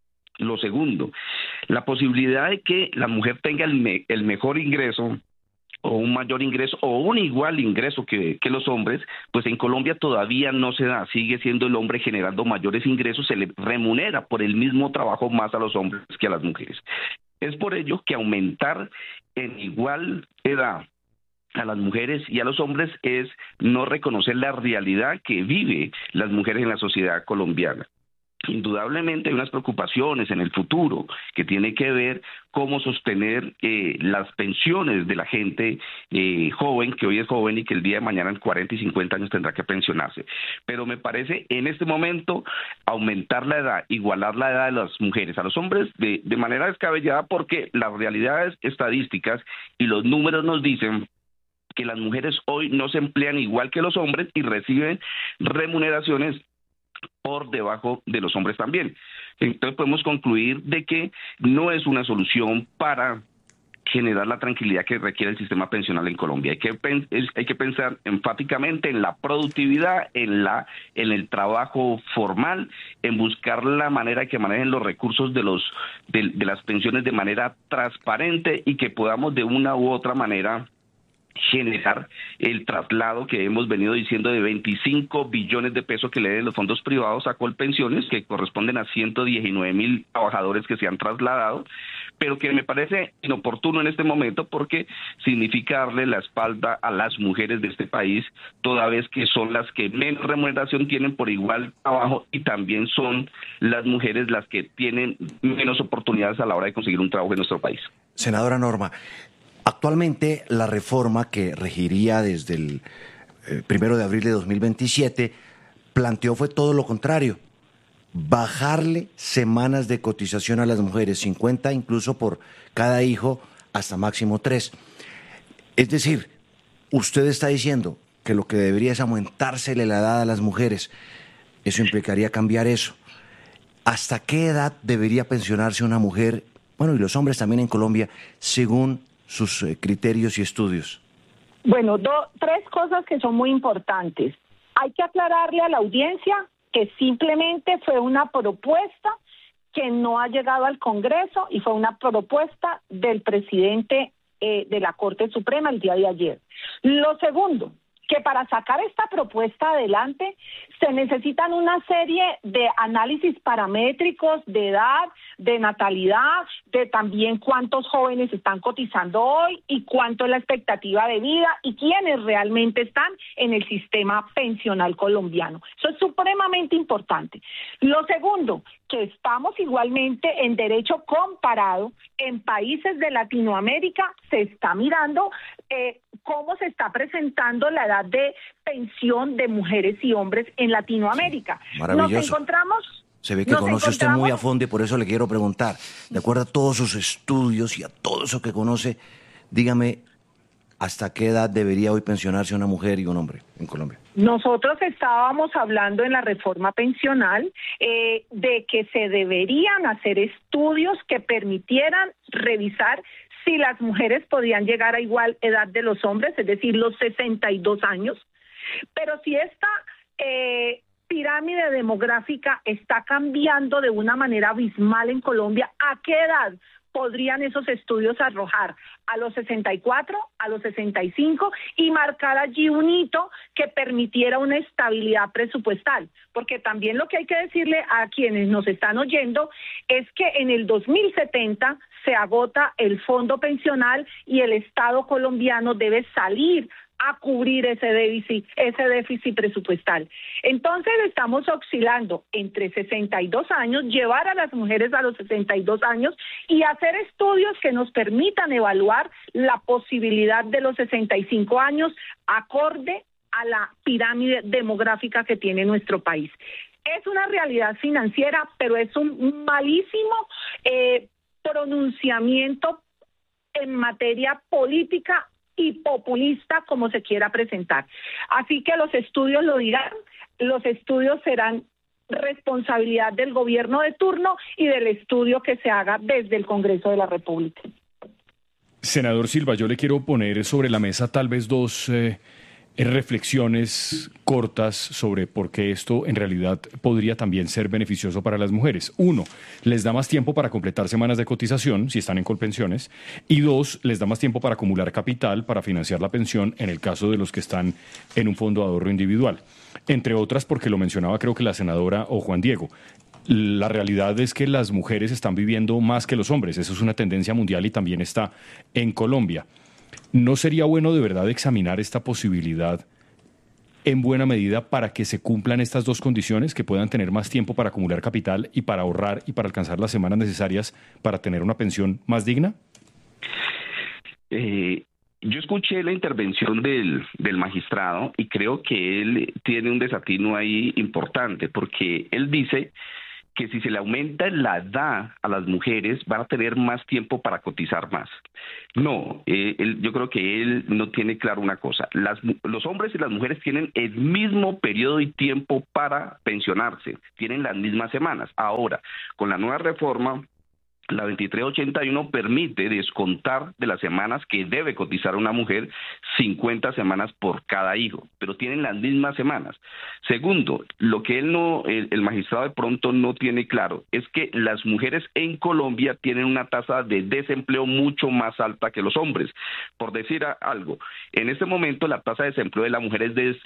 Lo segundo, la posibilidad de que la mujer tenga el, me, el mejor ingreso o un mayor ingreso o un igual ingreso que, que los hombres, pues en Colombia todavía no se da, sigue siendo el hombre generando mayores ingresos, se le remunera por el mismo trabajo más a los hombres que a las mujeres. Es por ello que aumentar en igual edad a las mujeres y a los hombres es no reconocer la realidad que viven las mujeres en la sociedad colombiana. Indudablemente hay unas preocupaciones en el futuro que tiene que ver cómo sostener eh, las pensiones de la gente eh, joven, que hoy es joven y que el día de mañana en cuarenta y cincuenta años tendrá que pensionarse. Pero me parece en este momento aumentar la edad, igualar la edad de las mujeres a los hombres de, de manera descabellada, porque las realidades estadísticas y los números nos dicen que las mujeres hoy no se emplean igual que los hombres y reciben remuneraciones por debajo de los hombres también. Entonces podemos concluir de que no es una solución para generar la tranquilidad que requiere el sistema pensional en Colombia. Hay que, hay que pensar enfáticamente en la productividad, en, la, en el trabajo formal, en buscar la manera que manejen los recursos de, los, de, de las pensiones de manera transparente y que podamos de una u otra manera generar el traslado que hemos venido diciendo de veinticinco billones de pesos que le den los fondos privados a Colpensiones, que corresponden a ciento diecinueve mil trabajadores que se han trasladado, pero que me parece inoportuno en este momento porque significa darle la espalda a las mujeres de este país, toda vez que son las que menos remuneración tienen por igual trabajo y también son las mujeres las que tienen menos oportunidades a la hora de conseguir un trabajo en nuestro país. Senadora Norma, actualmente la reforma que regiría desde el eh, primero de abril de dos mil veintisiete planteó fue todo lo contrario, bajarle semanas de cotización a las mujeres, cincuenta incluso por cada hijo, hasta máximo tres. Es decir, usted está diciendo que lo que debería es aumentársele la edad a las mujeres. Eso implicaría cambiar eso. ¿Hasta qué edad debería pensionarse una mujer, bueno, y los hombres también en Colombia, según sus eh, criterios y estudios? Bueno, do, tres cosas que son muy importantes. Hay que aclararle a la audiencia que simplemente fue una propuesta que no ha llegado al Congreso y fue una propuesta del presidente eh, de la Corte Suprema el día de ayer. Lo segundo, que para sacar esta propuesta adelante se necesitan una serie de análisis paramétricos de edad, de natalidad, de también cuántos jóvenes están cotizando hoy y cuánto es la expectativa de vida y quiénes realmente están en el sistema pensional colombiano. Eso es supremamente importante. Lo segundo, que estamos igualmente en derecho comparado en países de Latinoamérica, se está mirando eh, cómo se está presentando la edad de pensión de mujeres y hombres en Latinoamérica. Maravilloso. Nos encontramos... Se ve que nos conoce usted encontramos... muy a fondo y por eso le quiero preguntar, de acuerdo a todos sus estudios y a todo eso que conoce, dígame, ¿hasta qué edad debería hoy pensionarse una mujer y un hombre en Colombia? Nosotros estábamos hablando en la reforma pensional eh, de que se deberían hacer estudios que permitieran revisar si las mujeres podían llegar a igual edad de los hombres, es decir, los sesenta y dos años, pero si esta eh, pirámide demográfica está cambiando de una manera abismal en Colombia, ¿a qué edad podrían esos estudios arrojar? ¿A los sesenta y cuatro, a los sesenta y cinco y marcar allí un hito que permitiera una estabilidad presupuestal? Porque también lo que hay que decirle a quienes nos están oyendo es que en el dos mil setenta se agota el fondo pensional y el Estado colombiano debe salir a cubrir ese déficit, ese déficit presupuestal. Entonces estamos oscilando entre sesenta y dos años, llevar a las mujeres a los sesenta y dos años y hacer estudios que nos permitan evaluar la posibilidad de los sesenta y cinco años acorde a la pirámide demográfica que tiene nuestro país. Es una realidad financiera, pero es un malísimo eh, pronunciamiento en materia política y populista como se quiera presentar. Así que los estudios lo dirán, los estudios serán responsabilidad del gobierno de turno y del estudio que se haga desde el Congreso de la República. Senador Silva, yo le quiero poner sobre la mesa tal vez dos eh, reflexiones cortas sobre por qué esto en realidad podría también ser beneficioso para las mujeres. Uno, les da más tiempo para completar semanas de cotización si están en colpensiones. Y dos, les da más tiempo para acumular capital para financiar la pensión en el caso de los que están en un fondo de ahorro individual. Entre otras, porque lo mencionaba creo que la senadora o Juan Diego. La realidad es que las mujeres están viviendo más que los hombres. Eso es una tendencia mundial y también está en Colombia. ¿No sería bueno de verdad examinar esta posibilidad en buena medida para que se cumplan estas dos condiciones, que puedan tener más tiempo para acumular capital y para ahorrar y para alcanzar las semanas necesarias para tener una pensión más digna? Eh, yo escuché la intervención del, del magistrado y creo que él tiene un desatino ahí importante, porque él dice que si se le aumenta la edad a las mujeres van a tener más tiempo para cotizar más. No, eh, él, yo creo que él no tiene claro una cosa. Las, los hombres y las mujeres tienen el mismo periodo y tiempo para pensionarse, tienen las mismas semanas. Ahora, con la nueva reforma, la veintitrés ochenta y uno permite descontar de las semanas que debe cotizar una mujer cincuenta semanas por cada hijo, pero tienen las mismas semanas. Segundo, lo que él no, el, el magistrado de pronto no tiene claro es que las mujeres en Colombia tienen una tasa de desempleo mucho más alta que los hombres. Por decir algo, en este momento la tasa de desempleo de la mujer es de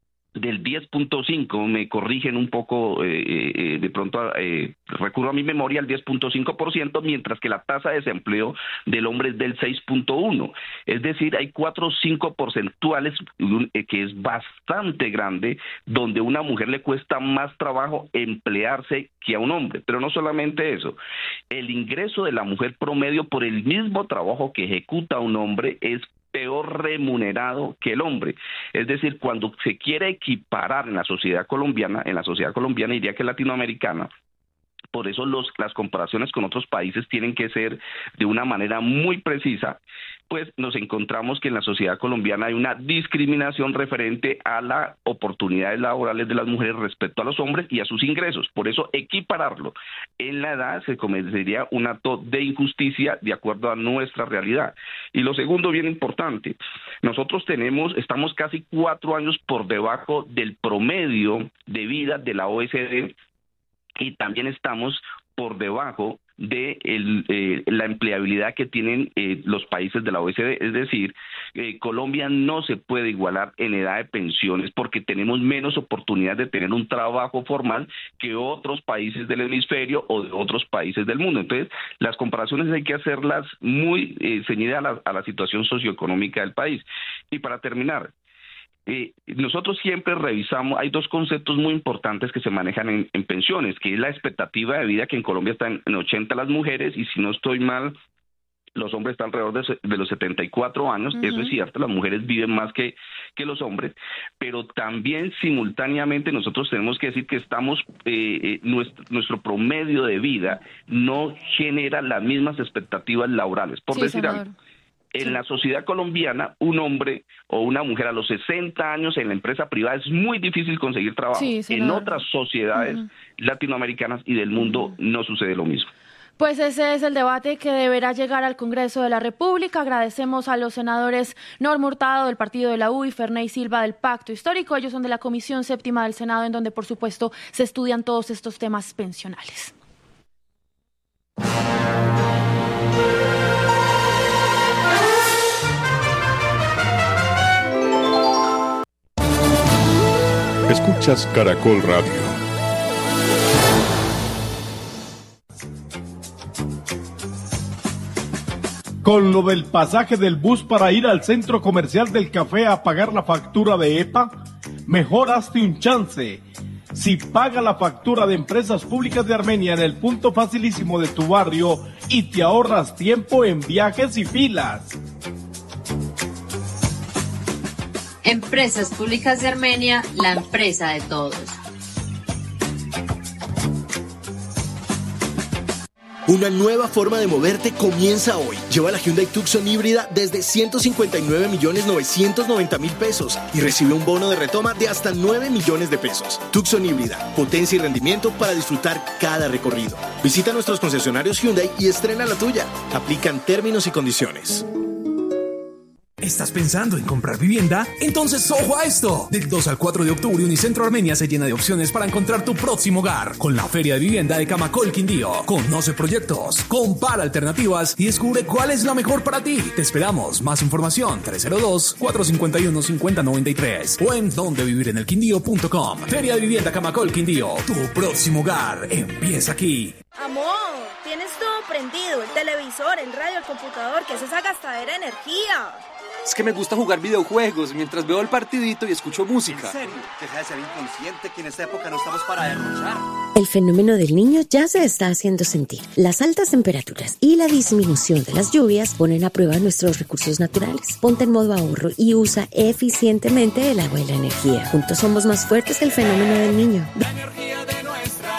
del diez punto cinco, me corrigen un poco, eh, eh, de pronto eh, recurro a mi memoria, al diez punto cinco por ciento, mientras que la tasa de desempleo del hombre es del seis punto uno. Es decir, hay cuatro o cinco porcentuales, eh, que es bastante grande, donde a una mujer le cuesta más trabajo emplearse que a un hombre. Pero no solamente eso, el ingreso de la mujer promedio por el mismo trabajo que ejecuta un hombre es peor remunerado que el hombre. Es decir, cuando se quiere equiparar en la sociedad colombiana, en la sociedad colombiana diría que latinoamericana, por eso los, las comparaciones con otros países tienen que ser de una manera muy precisa, pues nos encontramos que en la sociedad colombiana hay una discriminación referente a las oportunidades laborales de las mujeres respecto a los hombres y a sus ingresos. Por eso equipararlo en la edad se cometería un acto de injusticia de acuerdo a nuestra realidad. Y lo segundo, bien importante, nosotros tenemos, estamos casi cuatro años por debajo del promedio de vida de la O E C D y también estamos por debajo de el, eh, la empleabilidad que tienen eh, los países de la O E C D. Es decir, eh, Colombia no se puede igualar en edad de pensiones porque tenemos menos oportunidad de tener un trabajo formal que otros países del hemisferio o de otros países del mundo. Entonces, las comparaciones hay que hacerlas muy eh, ceñidas a la, a la situación socioeconómica del país. Y para terminar, Eh, nosotros siempre revisamos, hay dos conceptos muy importantes que se manejan en, en pensiones, que es la expectativa de vida, que en Colombia está en, en ochenta las mujeres, y si no estoy mal, los hombres están alrededor de, de los setenta y cuatro años. Uh-huh. Eso es cierto, las mujeres viven más que, que los hombres, pero también simultáneamente nosotros tenemos que decir que estamos, eh, eh, nuestro, nuestro promedio de vida no genera las mismas expectativas laborales. Por sí, decir senador. algo, en la sociedad colombiana, un hombre o una mujer a los sesenta años en la empresa privada es muy difícil conseguir trabajo. Sí, en otras sociedades uh-huh. latinoamericanas y del mundo uh-huh. no sucede lo mismo. Pues ese es el debate que deberá llegar al Congreso de la República. Agradecemos a los senadores Norma Hurtado del partido de la U y Ferney Silva del Pacto Histórico. Ellos son de la Comisión Séptima del Senado, en donde por supuesto se estudian todos estos temas pensionales. Escuchas Caracol Radio. Con lo del pasaje del bus para ir al centro comercial del café a pagar la factura de E P A, mejor hazte un chance. Si paga la factura de Empresas Públicas de Armenia en el punto facilísimo de tu barrio y te ahorras tiempo en viajes y filas. Empresas Públicas de Armenia, la empresa de todos. Una nueva forma de moverte comienza hoy. Lleva la Hyundai Tucson híbrida desde ciento cincuenta y nueve millones novecientos noventa mil pesos y recibe un bono de retoma de hasta nueve millones de pesos. Tucson híbrida, potencia y rendimiento para disfrutar cada recorrido. Visita nuestros concesionarios Hyundai y estrena la tuya. Aplican términos y condiciones. ¿Estás pensando en comprar vivienda? Entonces ¡ojo a esto! Del dos al cuatro de octubre, Unicentro Armenia se llena de opciones para encontrar tu próximo hogar. Con la Feria de Vivienda de Camacol, Quindío. Conoce proyectos, compara alternativas y descubre cuál es la mejor para ti. Te esperamos. Más información tres cero dos, cuatro cinco uno, cinco cero nueve tres o en donde vivir en el quindío punto com. Feria de Vivienda Camacol, Quindío. Tu próximo hogar empieza aquí. Amor, tienes todo prendido, el televisor, el radio, el computador. ¿Qué es esa gastadera de energía? Es que me gusta jugar videojuegos mientras veo el partidito y escucho música. ¿En serio? Deja de ser inconsciente, que en esta época no estamos para derrochar. El fenómeno del Niño ya se está haciendo sentir. Las altas temperaturas y la disminución de las lluvias ponen a prueba nuestros recursos naturales. Ponte en modo ahorro y usa eficientemente el agua y la energía. Juntos somos más fuertes que el fenómeno del Niño. La energía de nuestra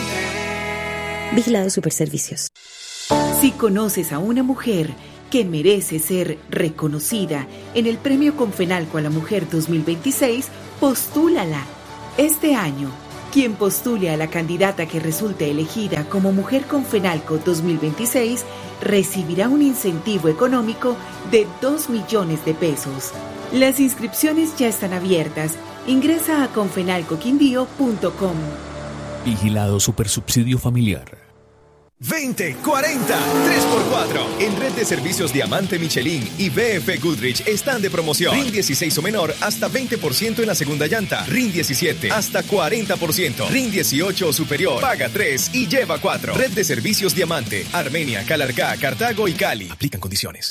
gente. Vigilado Superservicios. Si conoces a una mujer que merece ser reconocida en el Premio Confenalco a la Mujer dos mil veintiséis, postúlala. Este año, quien postule a la candidata que resulte elegida como Mujer Confenalco dos mil veintiséis recibirá un incentivo económico de dos millones de pesos. Las inscripciones ya están abiertas. Ingresa a confenalco quindío punto com. Vigilado Supersubsidio Familiar. veinte, cuarenta, tres por cuatro. En Red de Servicios Diamante Michelin y B F Goodrich están de promoción. R I N dieciséis o menor hasta veinte por ciento en la segunda llanta. R I N diecisiete hasta cuarenta por ciento. R I N dieciocho o superior. Paga tres y lleva cuatro. Red de Servicios Diamante. Armenia, Calarcá, Cartago y Cali. Aplican condiciones.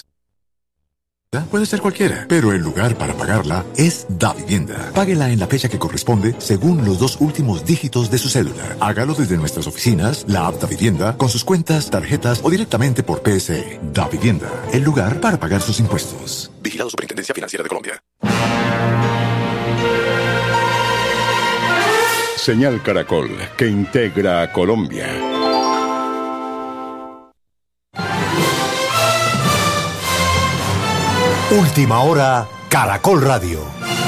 Puede ser cualquiera, pero el lugar para pagarla es Davivienda. Páguela en la fecha que corresponde según los dos últimos dígitos de su cédula. Hágalo desde nuestras oficinas, la app Davivienda, con sus cuentas, tarjetas o directamente por P S E. Davivienda, el lugar para pagar sus impuestos. Vigilado Superintendencia Financiera de Colombia. Señal Caracol, que integra a Colombia. Última hora, Caracol Radio.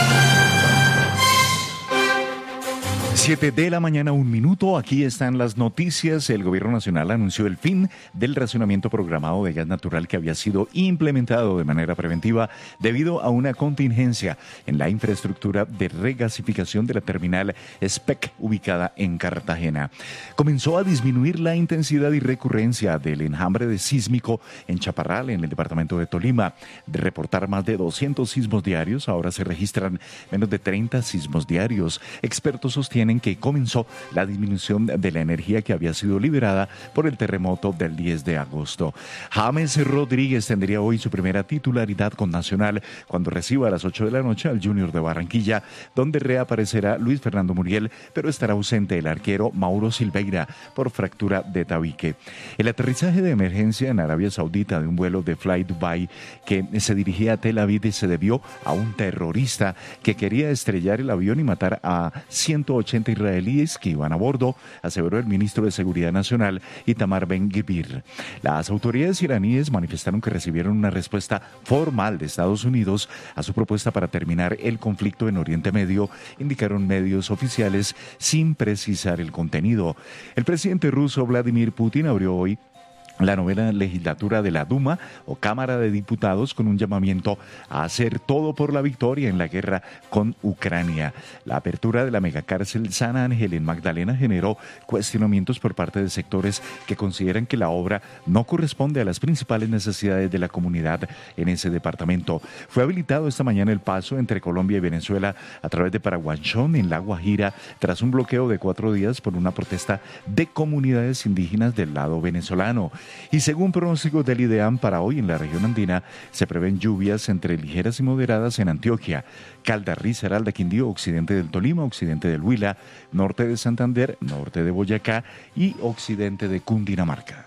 Siete de la mañana, un minuto. Aquí están las noticias. El gobierno nacional anunció el fin del racionamiento programado de gas natural que había sido implementado de manera preventiva debido a una contingencia en la infraestructura de regasificación de la terminal S P E C ubicada en Cartagena. Comenzó a disminuir la intensidad y recurrencia del enjambre de sísmico en Chaparral, en el departamento de Tolima. De reportar más de doscientos sismos diarios, ahora se registran menos de treinta sismos diarios. Expertos sostienen que comenzó la disminución de la energía que había sido liberada por el terremoto del diez de agosto. James Rodríguez tendría hoy su primera titularidad con Nacional cuando reciba a las ocho de la noche al Junior de Barranquilla, donde reaparecerá Luis Fernando Muriel, pero estará ausente el arquero Mauro Silveira por fractura de tabique. El aterrizaje de emergencia en Arabia Saudita de un vuelo de Fly Dubai que se dirigía a Tel Aviv se debió a un terrorista que quería estrellar el avión y matar a ciento ochenta israelíes que iban a bordo, aseveró el ministro de Seguridad Nacional Itamar Ben-Gvir. Las autoridades iraníes manifestaron que recibieron una respuesta formal de Estados Unidos a su propuesta para terminar el conflicto en Oriente Medio, indicaron medios oficiales sin precisar el contenido. El presidente ruso Vladimir Putin abrió hoy la novena legislatura de la Duma o Cámara de Diputados con un llamamiento a hacer todo por la victoria en la guerra con Ucrania. La apertura de la megacárcel San Ángel en Magdalena generó cuestionamientos por parte de sectores que consideran que la obra no corresponde a las principales necesidades de la comunidad en ese departamento. Fue habilitado esta mañana el paso entre Colombia y Venezuela a través de Paraguanchón en La Guajira tras un bloqueo de cuatro días por una protesta de comunidades indígenas del lado venezolano. Y según pronósticos del IDEAM, para hoy en la región andina se prevén lluvias entre ligeras y moderadas en Antioquia, Caldas, Risaralda, Quindío, occidente del Tolima, occidente del Huila, norte de Santander, norte de Boyacá y occidente de Cundinamarca.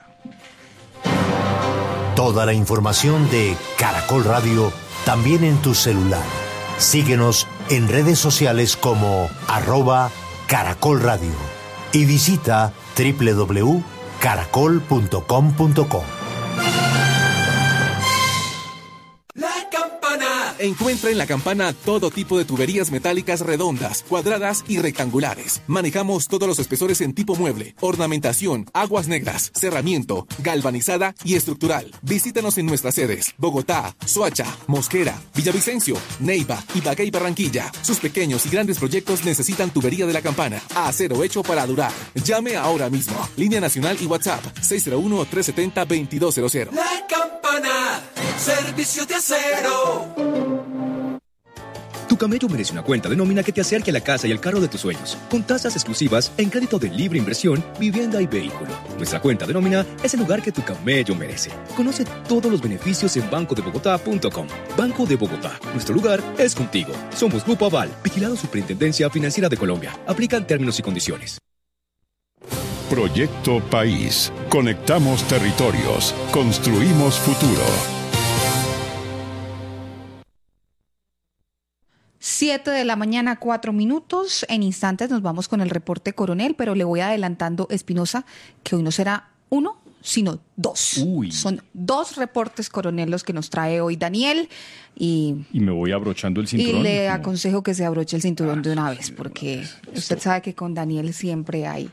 Toda la información de Caracol Radio también en tu celular. Síguenos en redes sociales como arroba Caracol Radio y visita doble u doble u doble u caracol punto com punto co. Encuentra en La Campana todo tipo de tuberías metálicas redondas, cuadradas y rectangulares. Manejamos todos los espesores en tipo mueble, ornamentación, aguas negras, cerramiento, galvanizada y estructural. Visítanos en nuestras sedes: Bogotá, Soacha, Mosquera, Villavicencio, Neiva, Ibagué y Barranquilla. Sus pequeños y grandes proyectos necesitan tubería de La Campana. Acero hecho para durar. Llame ahora mismo. Línea nacional y WhatsApp seis cero uno, tres siete cero, dos dos cero cero. La Campana, servicio de acero. Tu camello merece una cuenta de nómina que te acerque a la casa y al carro de tus sueños, con tasas exclusivas en crédito de libre inversión, vivienda y vehículo. Nuestra cuenta de nómina es el lugar que tu camello merece. Conoce todos los beneficios en banco de bogotá punto com. Banco de Bogotá, nuestro lugar es contigo. Somos Grupo Aval, vigilado Superintendencia Financiera de Colombia. Aplican términos y condiciones. Proyecto País. Conectamos territorios. Construimos futuro. Siete de la mañana, cuatro minutos. En instantes nos vamos con el reporte coronel, pero le voy adelantando, Espinosa, que hoy no será uno, sino dos. Uy. Son dos reportes coronel los que nos trae hoy Daniel. Y, y me voy abrochando el cinturón. Y le como... aconsejo que se abroche el cinturón ah, de una vez, porque esto... usted sabe que con Daniel siempre hay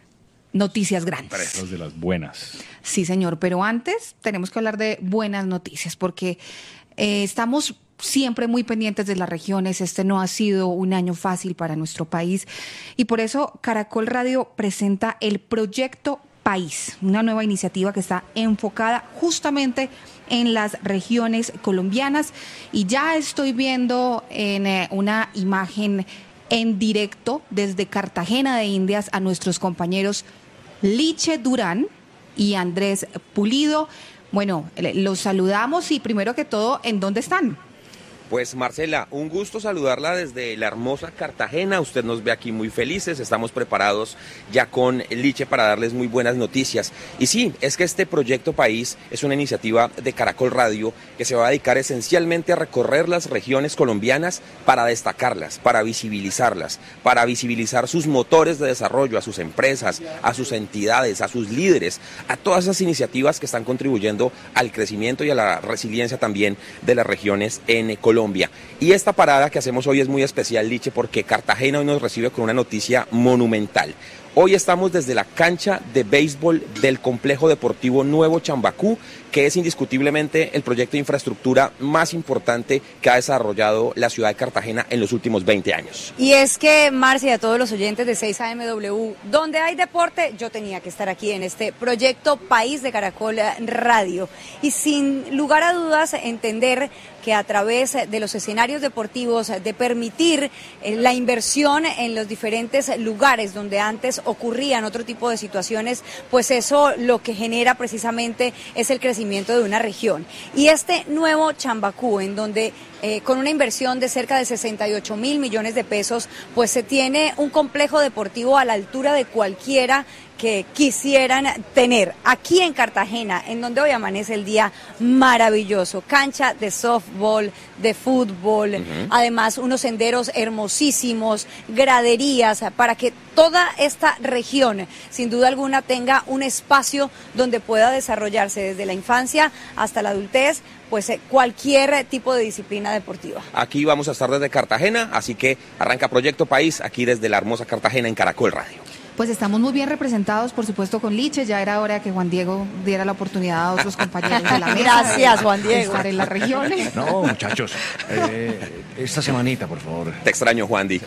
noticias grandes. Presas de las buenas. Sí, señor, pero antes tenemos que hablar de buenas noticias, porque eh, estamos siempre muy pendientes de las regiones. Este no ha sido un año fácil para nuestro país y por eso Caracol Radio presenta el Proyecto País, una nueva iniciativa que está enfocada justamente en las regiones colombianas. Y ya estoy viendo en eh, una imagen en directo desde Cartagena de Indias a nuestros compañeros Liche Durán y Andrés Pulido. Bueno, los saludamos y primero que todo, ¿en dónde están? Pues Marcela, un gusto saludarla desde la hermosa Cartagena. Usted nos ve aquí muy felices, estamos preparados ya con Liche para darles muy buenas noticias. Y sí, es que este Proyecto País es una iniciativa de Caracol Radio que se va a dedicar esencialmente a recorrer las regiones colombianas para destacarlas, para visibilizarlas, para visibilizar sus motores de desarrollo, a sus empresas, a sus entidades, a sus líderes, a todas esas iniciativas que están contribuyendo al crecimiento y a la resiliencia también de las regiones en Colombia. Colombia. Y esta parada que hacemos hoy es muy especial, Liche, porque Cartagena hoy nos recibe con una noticia monumental. Hoy estamos desde la cancha de béisbol del Complejo Deportivo Nuevo Chambacú, que es indiscutiblemente el proyecto de infraestructura más importante que ha desarrollado la ciudad de Cartagena en los últimos veinte años. Y es que, Marcia, y a todos los oyentes de seis A M W, donde hay deporte, yo tenía que estar aquí en este Proyecto País de Caracol Radio. Y sin lugar a dudas, entender que a través de los escenarios deportivos, de permitir la inversión en los diferentes lugares donde antes ocurrían otro tipo de situaciones, pues eso lo que genera precisamente es el crecimiento de una región. Y este nuevo Chambacú, en donde eh, con una inversión de cerca de sesenta y ocho mil millones de pesos, pues se tiene un complejo deportivo a la altura de cualquiera que quisieran tener aquí en Cartagena, en donde hoy amanece el día maravilloso, cancha de softball, de fútbol, uh-huh. Además unos senderos hermosísimos, graderías, para que toda esta región, sin duda alguna, tenga un espacio donde pueda desarrollarse desde la infancia hasta la adultez, pues cualquier tipo de disciplina deportiva. Aquí vamos a estar desde Cartagena, así que arranca Proyecto País, aquí desde la hermosa Cartagena en Caracol Radio. Pues estamos muy bien representados, por supuesto, con Liche. Ya era hora que Juan Diego diera la oportunidad a otros compañeros de la mesa. Gracias, Juan Diego. De estar en las regiones. No, muchachos, eh, esta semanita, por favor. Te extraño, Juan Di.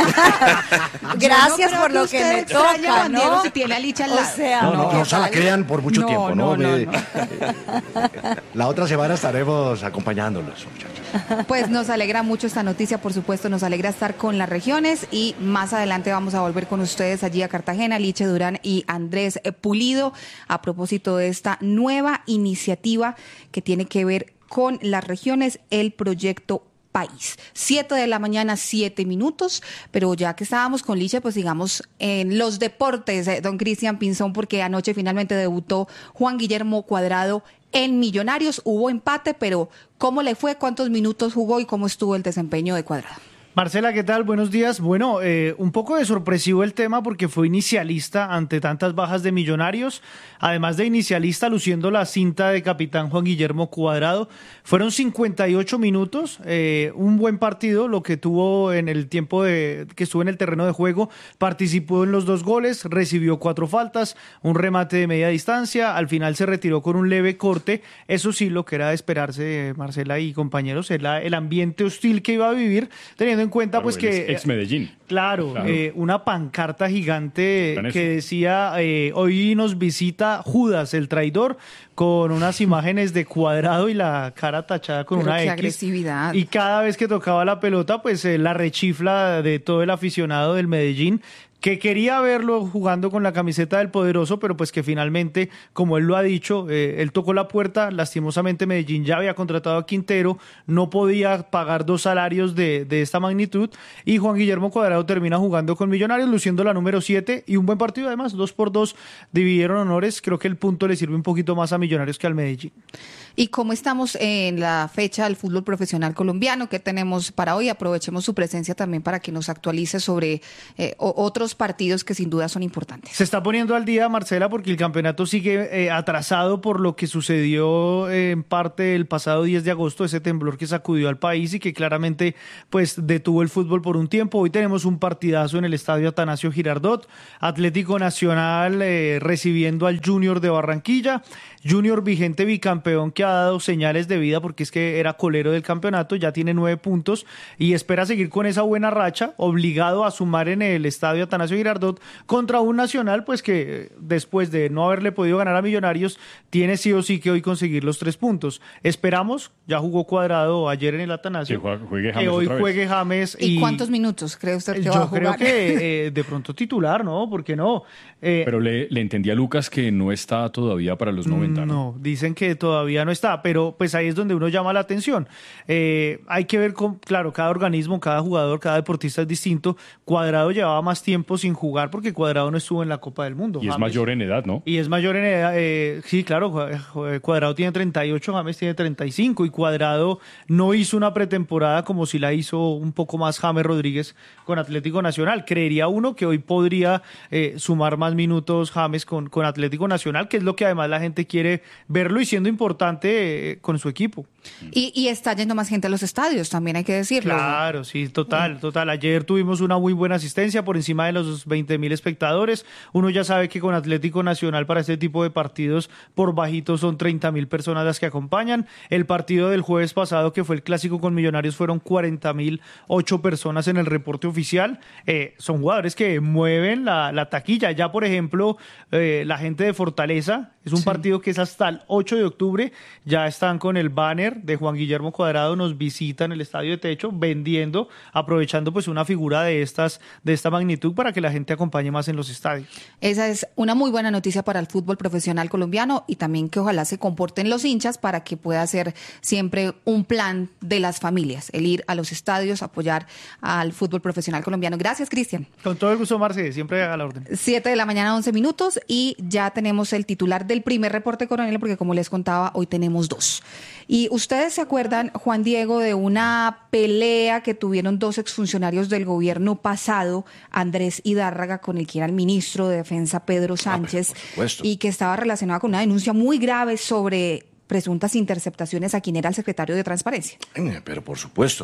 Gracias no por lo que, que me toca, Juan ¿no? Diego, si tiene a Liche al lado. O sea, no, no, no, no se la crean por mucho no, tiempo, ¿no? ¿no? no, eh, no. Eh, la otra semana estaremos acompañándolos, muchachos. Pues nos alegra mucho esta noticia, por supuesto, nos alegra estar con las regiones y más adelante vamos a volver con ustedes allí a Cartagena, Liche Durán y Andrés Pulido, a propósito de esta nueva iniciativa que tiene que ver con las regiones, el Proyecto País. Siete de la mañana, siete minutos, pero ya que estábamos con Liche, pues sigamos en los deportes, eh, don Cristian Pinzón, porque anoche finalmente debutó Juan Guillermo Cuadrado en Millonarios. Hubo empate, pero ¿cómo le fue? ¿Cuántos minutos jugó y cómo estuvo el desempeño de Cuadrado? Marcela, ¿qué tal? Buenos días. Bueno, eh, un poco de sorpresivo el tema porque fue inicialista ante tantas bajas de Millonarios. Además de inicialista, luciendo la cinta de capitán Juan Guillermo Cuadrado. Fueron cincuenta y ocho minutos, eh, un buen partido, lo que tuvo en el tiempo de, que estuvo en el terreno de juego. Participó en los dos goles, recibió cuatro faltas, un remate de media distancia. Al final se retiró con un leve corte. Eso sí, lo que era de esperarse, Marcela y compañeros, era el ambiente hostil que iba a vivir, teniendo en cuenta claro, pues que... Ex Medellín. Claro, claro. Eh, una pancarta gigante que decía, eh, hoy nos visita Judas, el traidor, con unas imágenes de Cuadrado y la cara tachada con Pero una qué X. agresividad. Y cada vez que tocaba la pelota, pues eh, la rechifla de todo el aficionado del Medellín, que quería verlo jugando con la camiseta del poderoso, pero pues que finalmente, como él lo ha dicho, eh, él tocó la puerta. Lastimosamente Medellín ya había contratado a Quintero, no podía pagar dos salarios de, de esta magnitud, y Juan Guillermo Cuadrado termina jugando con Millonarios, luciendo la número siete, y un buen partido además, dos por dos, dividieron honores. Creo que el punto le sirve un poquito más a Millonarios que al Medellín. ¿Y cómo estamos en la fecha del fútbol profesional colombiano? ¿Qué tenemos para hoy? Aprovechemos su presencia también para que nos actualice sobre eh, otros partidos que sin duda son importantes. Se está poniendo al día, Marcela, porque el campeonato sigue eh, atrasado por lo que sucedió eh, en parte el pasado diez de agosto, ese temblor que sacudió al país y que claramente pues detuvo el fútbol por un tiempo. Hoy tenemos un partidazo en el estadio Atanasio Girardot, Atlético Nacional eh, recibiendo al Junior de Barranquilla, Junior vigente bicampeón que ha dado señales de vida porque es que era colero del campeonato, ya tiene nueve puntos y espera seguir con esa buena racha, obligado a sumar en el estadio Atanasio Girardot contra un Nacional pues que después de no haberle podido ganar a Millonarios tiene sí o sí que hoy conseguir los tres puntos. Esperamos, ya jugó Cuadrado ayer en el Atanasio, que juegue James que hoy otra juegue vez. James. ¿Y, y cuántos minutos cree usted que yo va a jugar? Yo creo que eh, de pronto titular, ¿no? ¿Por qué no? Eh, Pero le, le entendí a Lucas que no está todavía para los noventa. No, no, dicen que todavía no está, pero pues ahí es donde uno llama la atención. Eh, hay que ver, con, claro, cada organismo, cada jugador, cada deportista es distinto. Cuadrado llevaba más tiempo sin jugar porque Cuadrado no estuvo en la Copa del Mundo. Y James. es mayor en edad, ¿no? Y es mayor en edad, eh, sí, claro, Cuadrado tiene treinta y ocho, James tiene treinta y cinco y Cuadrado no hizo una pretemporada como si la hizo un poco más James Rodríguez con Atlético Nacional. Creería uno que hoy podría eh, sumar más minutos James con, con Atlético Nacional, que es lo que además la gente quiere verlo y siendo importante eh, con su equipo. Y, y está yendo más gente a los estadios, también hay que decirlo. Claro, sí, total, total. Ayer tuvimos una muy buena asistencia por encima de los veinte mil espectadores. Uno ya sabe que con Atlético Nacional para este tipo de partidos por bajito son treinta mil personas las que acompañan. El partido del jueves pasado, que fue el clásico con Millonarios, fueron cuarenta mil ocho personas en el reporte oficial. Eh, son jugadores que mueven la, la taquilla. Ya, por ejemplo, eh, la gente de Fortaleza, es un sí. partido que es hasta el ocho de octubre, ya están con el banner de Juan Guillermo Cuadrado, nos visitan el estadio de techo, vendiendo, aprovechando pues una figura de estas de esta magnitud para que la gente acompañe más en los estadios. Esa es una muy buena noticia para el fútbol profesional colombiano y también que ojalá se comporten los hinchas para que pueda ser siempre un plan de las familias, el ir a los estadios, apoyar al fútbol profesional colombiano. Gracias, Cristian. Con todo el gusto, Marce, siempre a la orden. Siete de la mañana, once minutos y ya tenemos el titular del primer reporte coronel porque como les contaba, hoy tenemos dos. Y ustedes se acuerdan, Juan Diego, de una pelea que tuvieron dos exfuncionarios del gobierno pasado, Andrés Hidárraga, con el que era el ministro de Defensa, Pedro Sánchez, ah, y que estaba relacionada con una denuncia muy grave sobre presuntas interceptaciones a quien era el secretario de Transparencia. Pero por supuesto,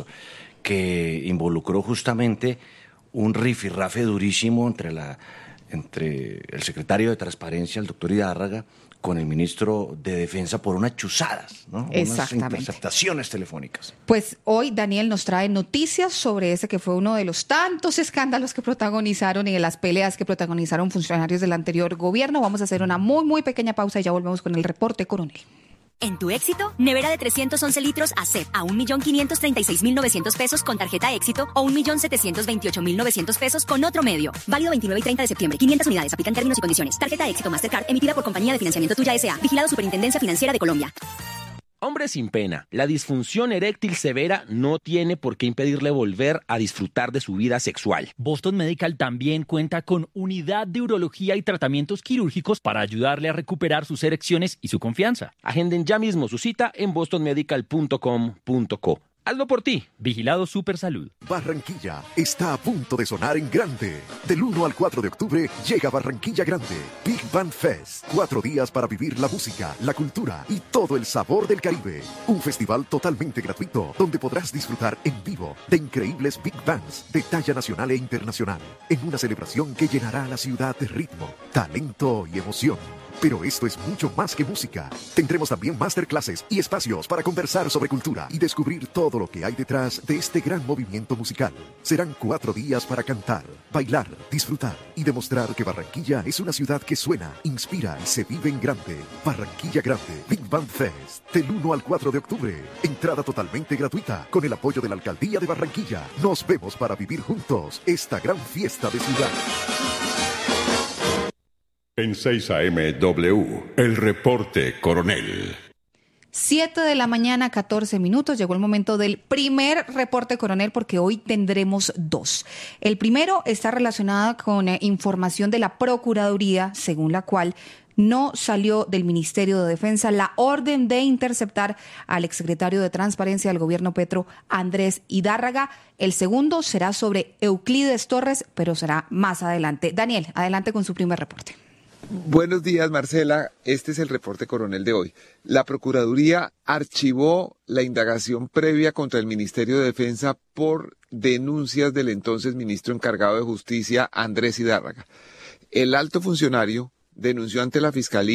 que involucró justamente un rifirrafe durísimo entre, la, entre el secretario de Transparencia, el doctor Hidárraga, con el ministro de Defensa por unas chuzadas, ¿no? Unas interceptaciones telefónicas. Pues hoy Daniel nos trae noticias sobre ese que fue uno de los tantos escándalos que protagonizaron y de las peleas que protagonizaron funcionarios del anterior gobierno. Vamos a hacer una muy, muy pequeña pausa y ya volvemos con el reporte coronel. En tu Éxito, nevera de trescientos once litros A C E P a un millón quinientos treinta y seis mil novecientos pesos con tarjeta Éxito o un millón setecientos veintiocho mil novecientos pesos con otro medio. Válido veintinueve y treinta de septiembre. quinientas unidades. Aplican términos y condiciones. Tarjeta Éxito Mastercard emitida por Compañía de Financiamiento Tuya S A. Vigilado Superintendencia Financiera de Colombia. Hombre sin pena, la disfunción eréctil severa no tiene por qué impedirle volver a disfrutar de su vida sexual. Boston Medical también cuenta con unidad de urología y tratamientos quirúrgicos para ayudarle a recuperar sus erecciones y su confianza. Agenden ya mismo su cita en boston medical punto com punto co. Hazlo por ti. Vigilado Supersalud. Barranquilla está a punto de sonar en grande. Del uno al cuatro de octubre llega Barranquilla Grande. Big Band Fest. Cuatro días para vivir la música, la cultura y todo el sabor del Caribe. Un festival totalmente gratuito donde podrás disfrutar en vivo de increíbles Big Bands de talla nacional e internacional. En una celebración que llenará a la ciudad de ritmo, talento y emoción. Pero esto es mucho más que música. Tendremos también masterclasses y espacios para conversar sobre cultura y descubrir todo lo que hay detrás de este gran movimiento musical. Serán cuatro días para cantar, bailar, disfrutar y demostrar que Barranquilla es una ciudad que suena, inspira y se vive en grande. Barranquilla Grande, Big Band Fest, del uno al cuatro de octubre. Entrada totalmente gratuita con el apoyo de la Alcaldía de Barranquilla. Nos vemos para vivir juntos esta gran fiesta de ciudad. En seis A M W, el reporte Coronel. siete de la mañana, catorce minutos. Llegó el momento del primer reporte coronel porque hoy tendremos dos. El primero está relacionado con eh, información de la Procuraduría, según la cual no salió del Ministerio de Defensa la orden de interceptar al exsecretario de Transparencia del gobierno Petro, Andrés Idárraga. El segundo será sobre Euclides Torres, pero será más adelante. Daniel, adelante con su primer reporte. Buenos días, Marcela. Este es el reporte coronel de hoy. La Procuraduría archivó la indagación previa contra el Ministerio de Defensa por denuncias del entonces ministro encargado de Justicia, Andrés Idárraga. El alto funcionario denunció ante la Fiscalía